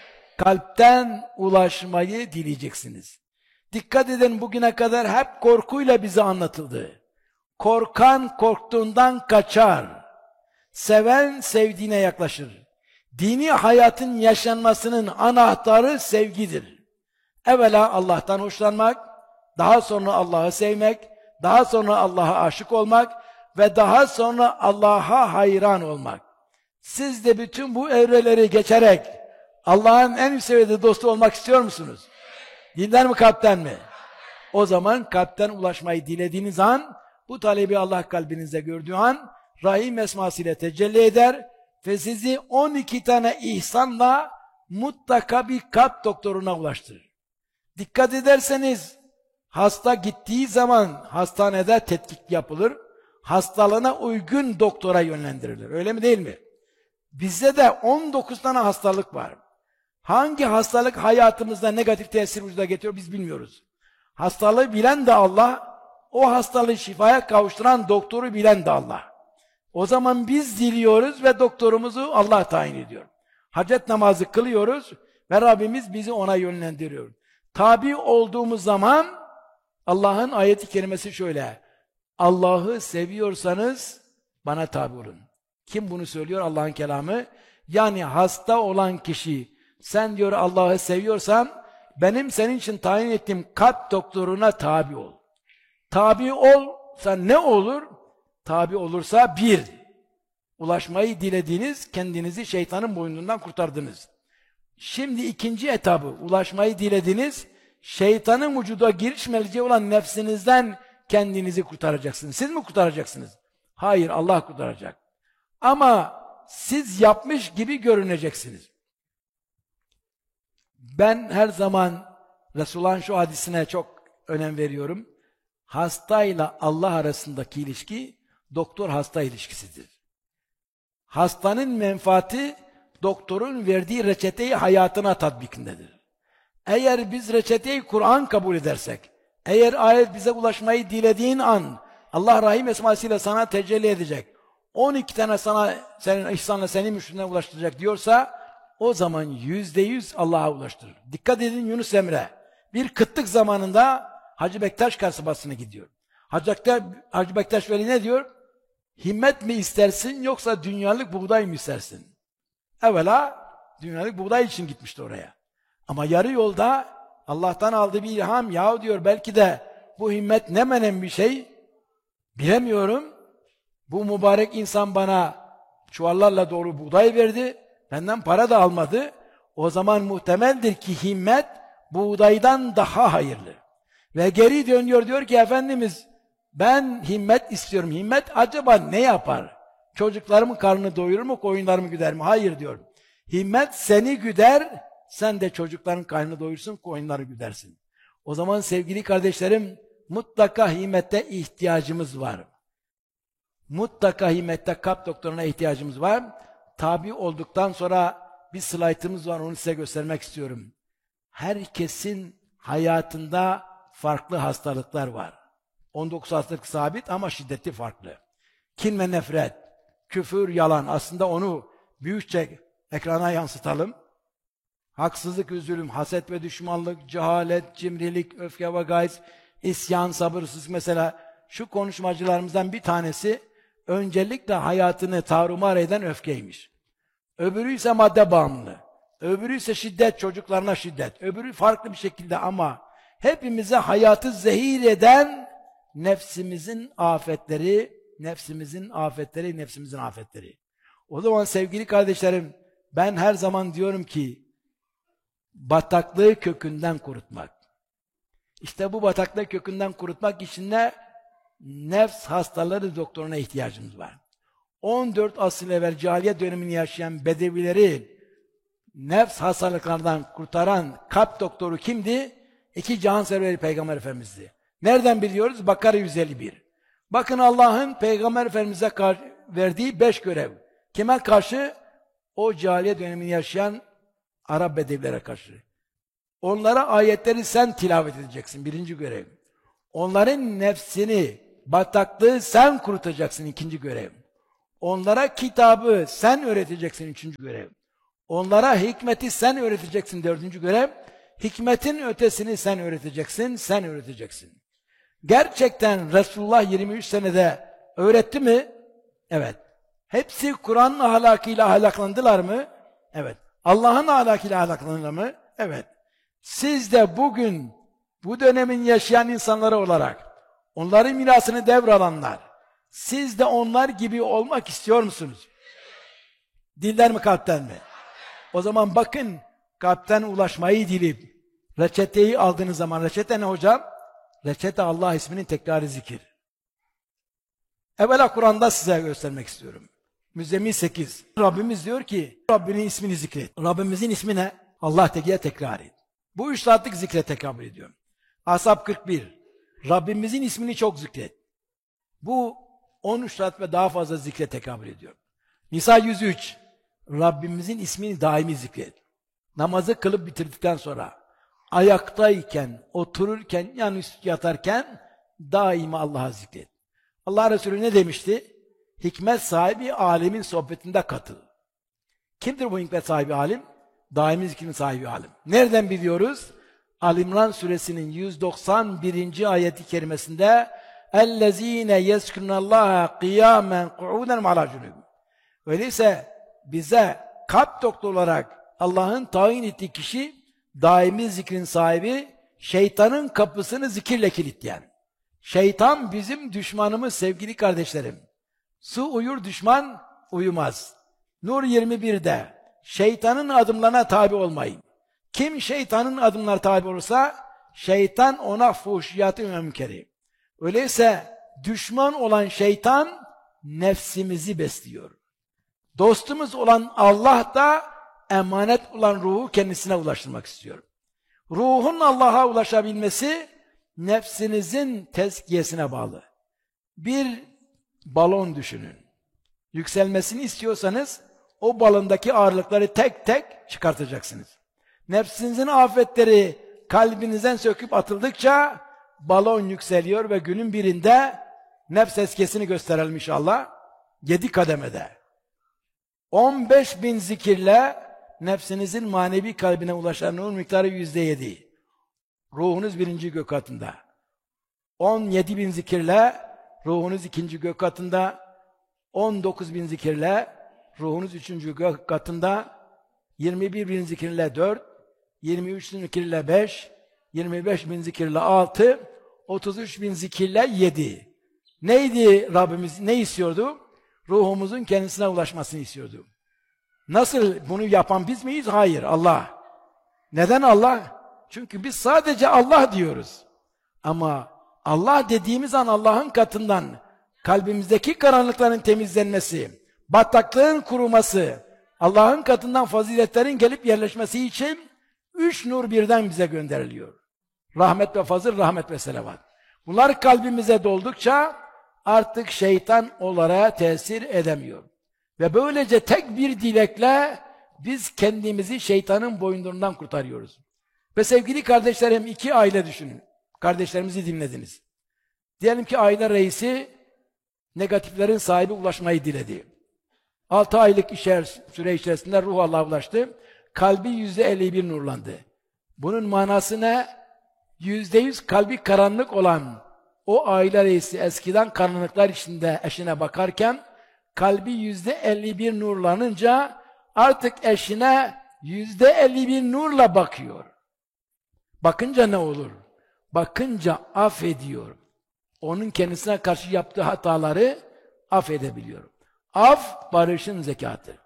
Kalpten ulaşmayı dileyeceksiniz. Dikkat edin, bugüne kadar hep korkuyla bize anlatıldı. Korkan korktuğundan kaçar. Seven sevdiğine yaklaşır. Dini hayatın yaşanmasının anahtarı sevgidir. Evvela Allah'tan hoşlanmak, daha sonra Allah'ı sevmek, daha sonra Allah'a aşık olmak ve daha sonra Allah'a hayran olmak. Siz de bütün bu evreleri geçerek Allah'ın en üst seviyede dostu olmak istiyor musunuz? Dilden mi, kalpten mi? O zaman kalpten ulaşmayı dilediğiniz an, bu talebi Allah kalbinizde gördüğü an, Rahim esmasıyla tecelli eder ve sizi on iki tane ihsanla mutlaka bir kalp doktoruna ulaştırır. Dikkat ederseniz, hasta gittiği zaman hastanede tetkik yapılır, hastalığına uygun doktora yönlendirilir. Öyle mi değil mi? Bizde de on dokuz tane hastalık var. Hangi hastalık hayatımızda negatif tesir vücuda getiriyor biz bilmiyoruz. Hastalığı bilen de Allah, o hastalığı şifaya kavuşturan doktoru bilen de Allah. O zaman biz diliyoruz ve doktorumuzu Allah tayin ediyor. Hacet namazı kılıyoruz ve Rabbimiz bizi ona yönlendiriyor. Tabi olduğumuz zaman Allah'ın ayeti kerimesi şöyle: Allah'ı seviyorsanız bana tabi olun. Kim bunu söylüyor? Allah'ın kelamı. Yani hasta olan kişi, sen diyor Allah'ı seviyorsan benim senin için tayin ettiğim kalp doktoruna tabi ol. Tabi olsa ne olur? Tabi olursa bir, ulaşmayı dilediğiniz, kendinizi şeytanın boynundan kurtardınız. Şimdi ikinci etabı, ulaşmayı dilediniz, şeytanın vücuda giriş melceği olan nefsinizden kendinizi kurtaracaksınız. Siz mi kurtaracaksınız? Hayır, Allah kurtaracak. Ama siz yapmış gibi görüneceksiniz. Ben her zaman Resulullah'ın şu hadisine çok önem veriyorum. Hastayla Allah arasındaki ilişki, doktor-hasta ilişkisidir. Hastanın menfaati, doktorun verdiği reçeteyi hayatına tatbikindedir. Eğer biz reçeteyi Kur'an kabul edersek, eğer ayet bize ulaşmayı dilediğin an, Allah Rahim esmasıyla sana tecelli edecek, on iki tane sana, senin ihsanla seni müşrine ulaştıracak diyorsa, o zaman yüzde yüz Allah'a ulaştırır. Dikkat edin, Yunus Emre, bir kıtlık zamanında Hacı Bektaş kasabasına gidiyor. Hacı, Hacı Bektaş Veli ne diyor? Himmet mi istersin yoksa dünyalık buğday mı istersin? Evvela dünyalık buğday için gitmişti oraya. Ama yarı yolda Allah'tan aldığı bir ilham, yahu diyor belki de bu himmet ne menen bir şey bilemiyorum. Bu mübarek insan bana çuvallarla dolu buğday verdi, benden para da almadı. O zaman muhtemeldir ki himmet buğdaydan daha hayırlı. Ve geri dönüyor, diyor ki Efendimiz ben himmet istiyorum. Himmet acaba ne yapar? Çocuklarımın karnını doyurur mu, koyunlarımı güder mi? Hayır diyor. Himmet seni güder, sen de çocukların karnını doyursun, koyunları güdersin. O zaman sevgili kardeşlerim, mutlaka himmete ihtiyacımız var. Mutlaka himmette kalp doktoruna ihtiyacımız var. Tabi olduktan sonra bir slaytımız var, onu size göstermek istiyorum. Herkesin hayatında farklı hastalıklar var. on dokuz hastalık sabit ama şiddeti farklı. Kin ve nefret, küfür, yalan. Aslında onu büyükçe ekrana yansıtalım. Haksızlık, üzülüm, haset ve düşmanlık, cehalet, cimrilik, öfke ve gayz, isyan, sabırsızlık. Mesela şu konuşmacılarımızdan bir tanesi öncelikle hayatını tarumar eden öfkeymiş. Öbürü ise madde bağımlılığı. Öbürü ise şiddet, çocuklarına şiddet. Öbürü farklı bir şekilde ama hepimize hayatı zehir eden nefsimizin afetleri, nefsimizin afetleri, nefsimizin afetleri. O zaman sevgili kardeşlerim, ben her zaman diyorum ki, bataklığı kökünden kurutmak. İşte bu bataklığı kökünden kurutmak için de nefs hastaları doktoruna ihtiyacımız var. on dört asıl evvel cahiliye dönemini yaşayan bedevileri nefs hastalıklardan kurtaran kalp doktoru kimdi? İki cihan serveri Peygamber Efendimiz'di. Nereden biliyoruz? Bakara yüz elli bir. Bakın Allah'ın Peygamber Efendimiz'e verdiği beş görev. Kime karşı? O cahiliye dönemini yaşayan Arap bedevilere karşı. Onlara ayetleri sen tilavet edeceksin. Birinci görev. Onların nefsini, bataklığı sen kurutacaksın. İkinci görev. Onlara kitabı sen öğreteceksin. Üçüncü görev. Onlara hikmeti sen öğreteceksin. Dördüncü görev. Hikmetin ötesini sen öğreteceksin. Sen öğreteceksin. Gerçekten Resulullah yirmi üç senede öğretti mi? Evet. Hepsi Kur'an'ın ahlakıyla ahlaklandılar mı? Evet. Allah'ın ahlakıyla ahlaklandılar mı? Evet. Siz de bugün bu dönemin yaşayan insanları olarak onların mirasını devralanlar, siz de onlar gibi olmak istiyor musunuz? Dilden mi kalpten mi? O zaman bakın, kalpten ulaşmayı dilip reçeteyi aldığınız zaman, reçete ne hocam? Reçete Allah isminin tekrarı zikir. Evvela Kur'an'da size göstermek istiyorum. Müzzemmil sekiz. Rabbimiz diyor ki, Rabbinin ismini zikret. Rabbimizin ismi ne? Allah Teala tekrar et. Bu üç saatlik zikre tekabül ediyor. Ashab kırk bir. Rabbimizin ismini çok zikret. Bu on üç saat ve daha fazla zikre tekabül ediyor. Nisa yüz üç. Rabbimizin ismini daimi zikret. Namazı kılıp bitirdikten sonra, ayaktayken, otururken, yani yatarken daima Allah'a zikret. Allah Resulü ne demişti? Hikmet sahibi alimin sohbetinde katıl. Kimdir bu hikmet sahibi alim? Daimi zikrin sahibi alim. Nereden biliyoruz? Ali-İmran suresinin yüz doksan birinci ayeti kerimesinde اَلَّذ۪ينَ يَذْكُرُنَ اللّٰهَ قِيَامًا قُعُودًا وَعَلَى جُنُوبٍ. Öyleyse bize kalp doktor olarak Allah'ın tayin ettiği kişi daimi zikrin sahibi, şeytanın kapısını zikirle kilitleyen. Şeytan bizim düşmanımız sevgili kardeşlerim. Su uyur, düşman uyumaz. Nur yirmi birde şeytanın adımlarına tabi olmayın. Kim şeytanın adımlarına tabi olursa şeytan ona fuhşiyatı ve münkeri. Öyleyse düşman olan şeytan nefsimizi besliyor. Dostumuz olan Allah da emanet olan ruhu kendisine ulaştırmak istiyor. Ruhun Allah'a ulaşabilmesi nefsinizin tezkiyesine bağlı. Bir balon düşünün. Yükselmesini istiyorsanız o balondaki ağırlıkları tek tek çıkartacaksınız. Nefsinizin afetleri kalbinizden söküp atıldıkça balon yükseliyor ve günün birinde nefs eskesini gösterelim inşallah. Yedi kademede. on beş bin zikirle nefsinizin manevi kalbine ulaşan nur miktarı yüzde yedi. Ruhunuz birinci gök katında. on yedi bin zikirle ruhunuz ikinci gök katında. on dokuz bin zikirle ruhunuz üçüncü gök katında. yirmi bir bin zikirle dört. yirmi üç bin zikirle beş. yirmi beş bin zikirle altı. otuz üç bin zikirle yedi. Neydi Rabbimiz? Ne istiyordu? Ruhumuzun kendisine ulaşmasını istiyordu. Nasıl bunu yapan biz miyiz? Hayır, Allah. Neden Allah? Çünkü biz sadece Allah diyoruz. Ama Allah dediğimiz an Allah'ın katından kalbimizdeki karanlıkların temizlenmesi, bataklığın kuruması, Allah'ın katından faziletlerin gelip yerleşmesi için üç nur birden bize gönderiliyor. Rahmet ve fazıl, rahmet ve selavat. Bunlar kalbimize doldukça artık şeytan onlara tesir edemiyor. Ve böylece tek bir dilekle biz kendimizi şeytanın boyunduruğundan kurtarıyoruz. Ve sevgili kardeşlerim, iki aile düşünün. Kardeşlerimizi dinlediniz. Diyelim ki aile reisi negatiflerin sahibi ulaşmayı diledi. Altı aylık işer, süre içerisinde ruh Allah'a ulaştı. Kalbi yüzde elli bir nurlandı. Bunun manası ne? Yüzde yüz kalbi karanlık olan o aile reisi eskiden karanlıklar içinde eşine bakarken kalbi yüzde elli bir nurlanınca artık eşine yüzde elli bir nurla bakıyor. Bakınca ne olur? Bakınca affediyor. Onun kendisine karşı yaptığı hataları affedebiliyor. Af, barışın zekatı.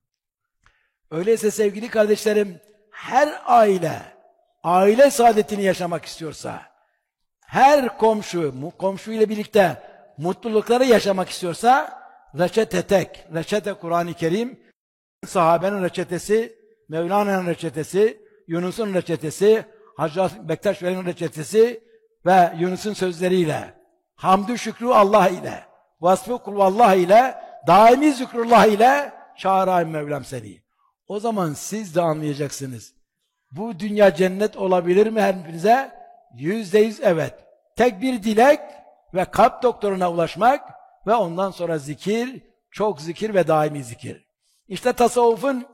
Öyleyse sevgili kardeşlerim, her aile, aile saadetini yaşamak istiyorsa, her komşu, komşu ile birlikte mutlulukları yaşamak istiyorsa, reçete tek. Reçete Kur'an-ı Kerim, sahabenin reçetesi, Mevlana'nın reçetesi, Yunus'un reçetesi, Hacı Bektaş Veli'nin reçetesi ve Yunus'un sözleriyle, hamdü şükrü Allah ile, vasfı kulvallah ile, daimi zikrullah ile, çağırayım Mevlam seni. O zaman siz de anlayacaksınız. Bu dünya cennet olabilir mi hepinize? Yüzde yüz evet. Tek bir dilek ve kalp doktoruna ulaşmak ve ondan sonra zikir, çok zikir ve daimi zikir. İşte tasavvufun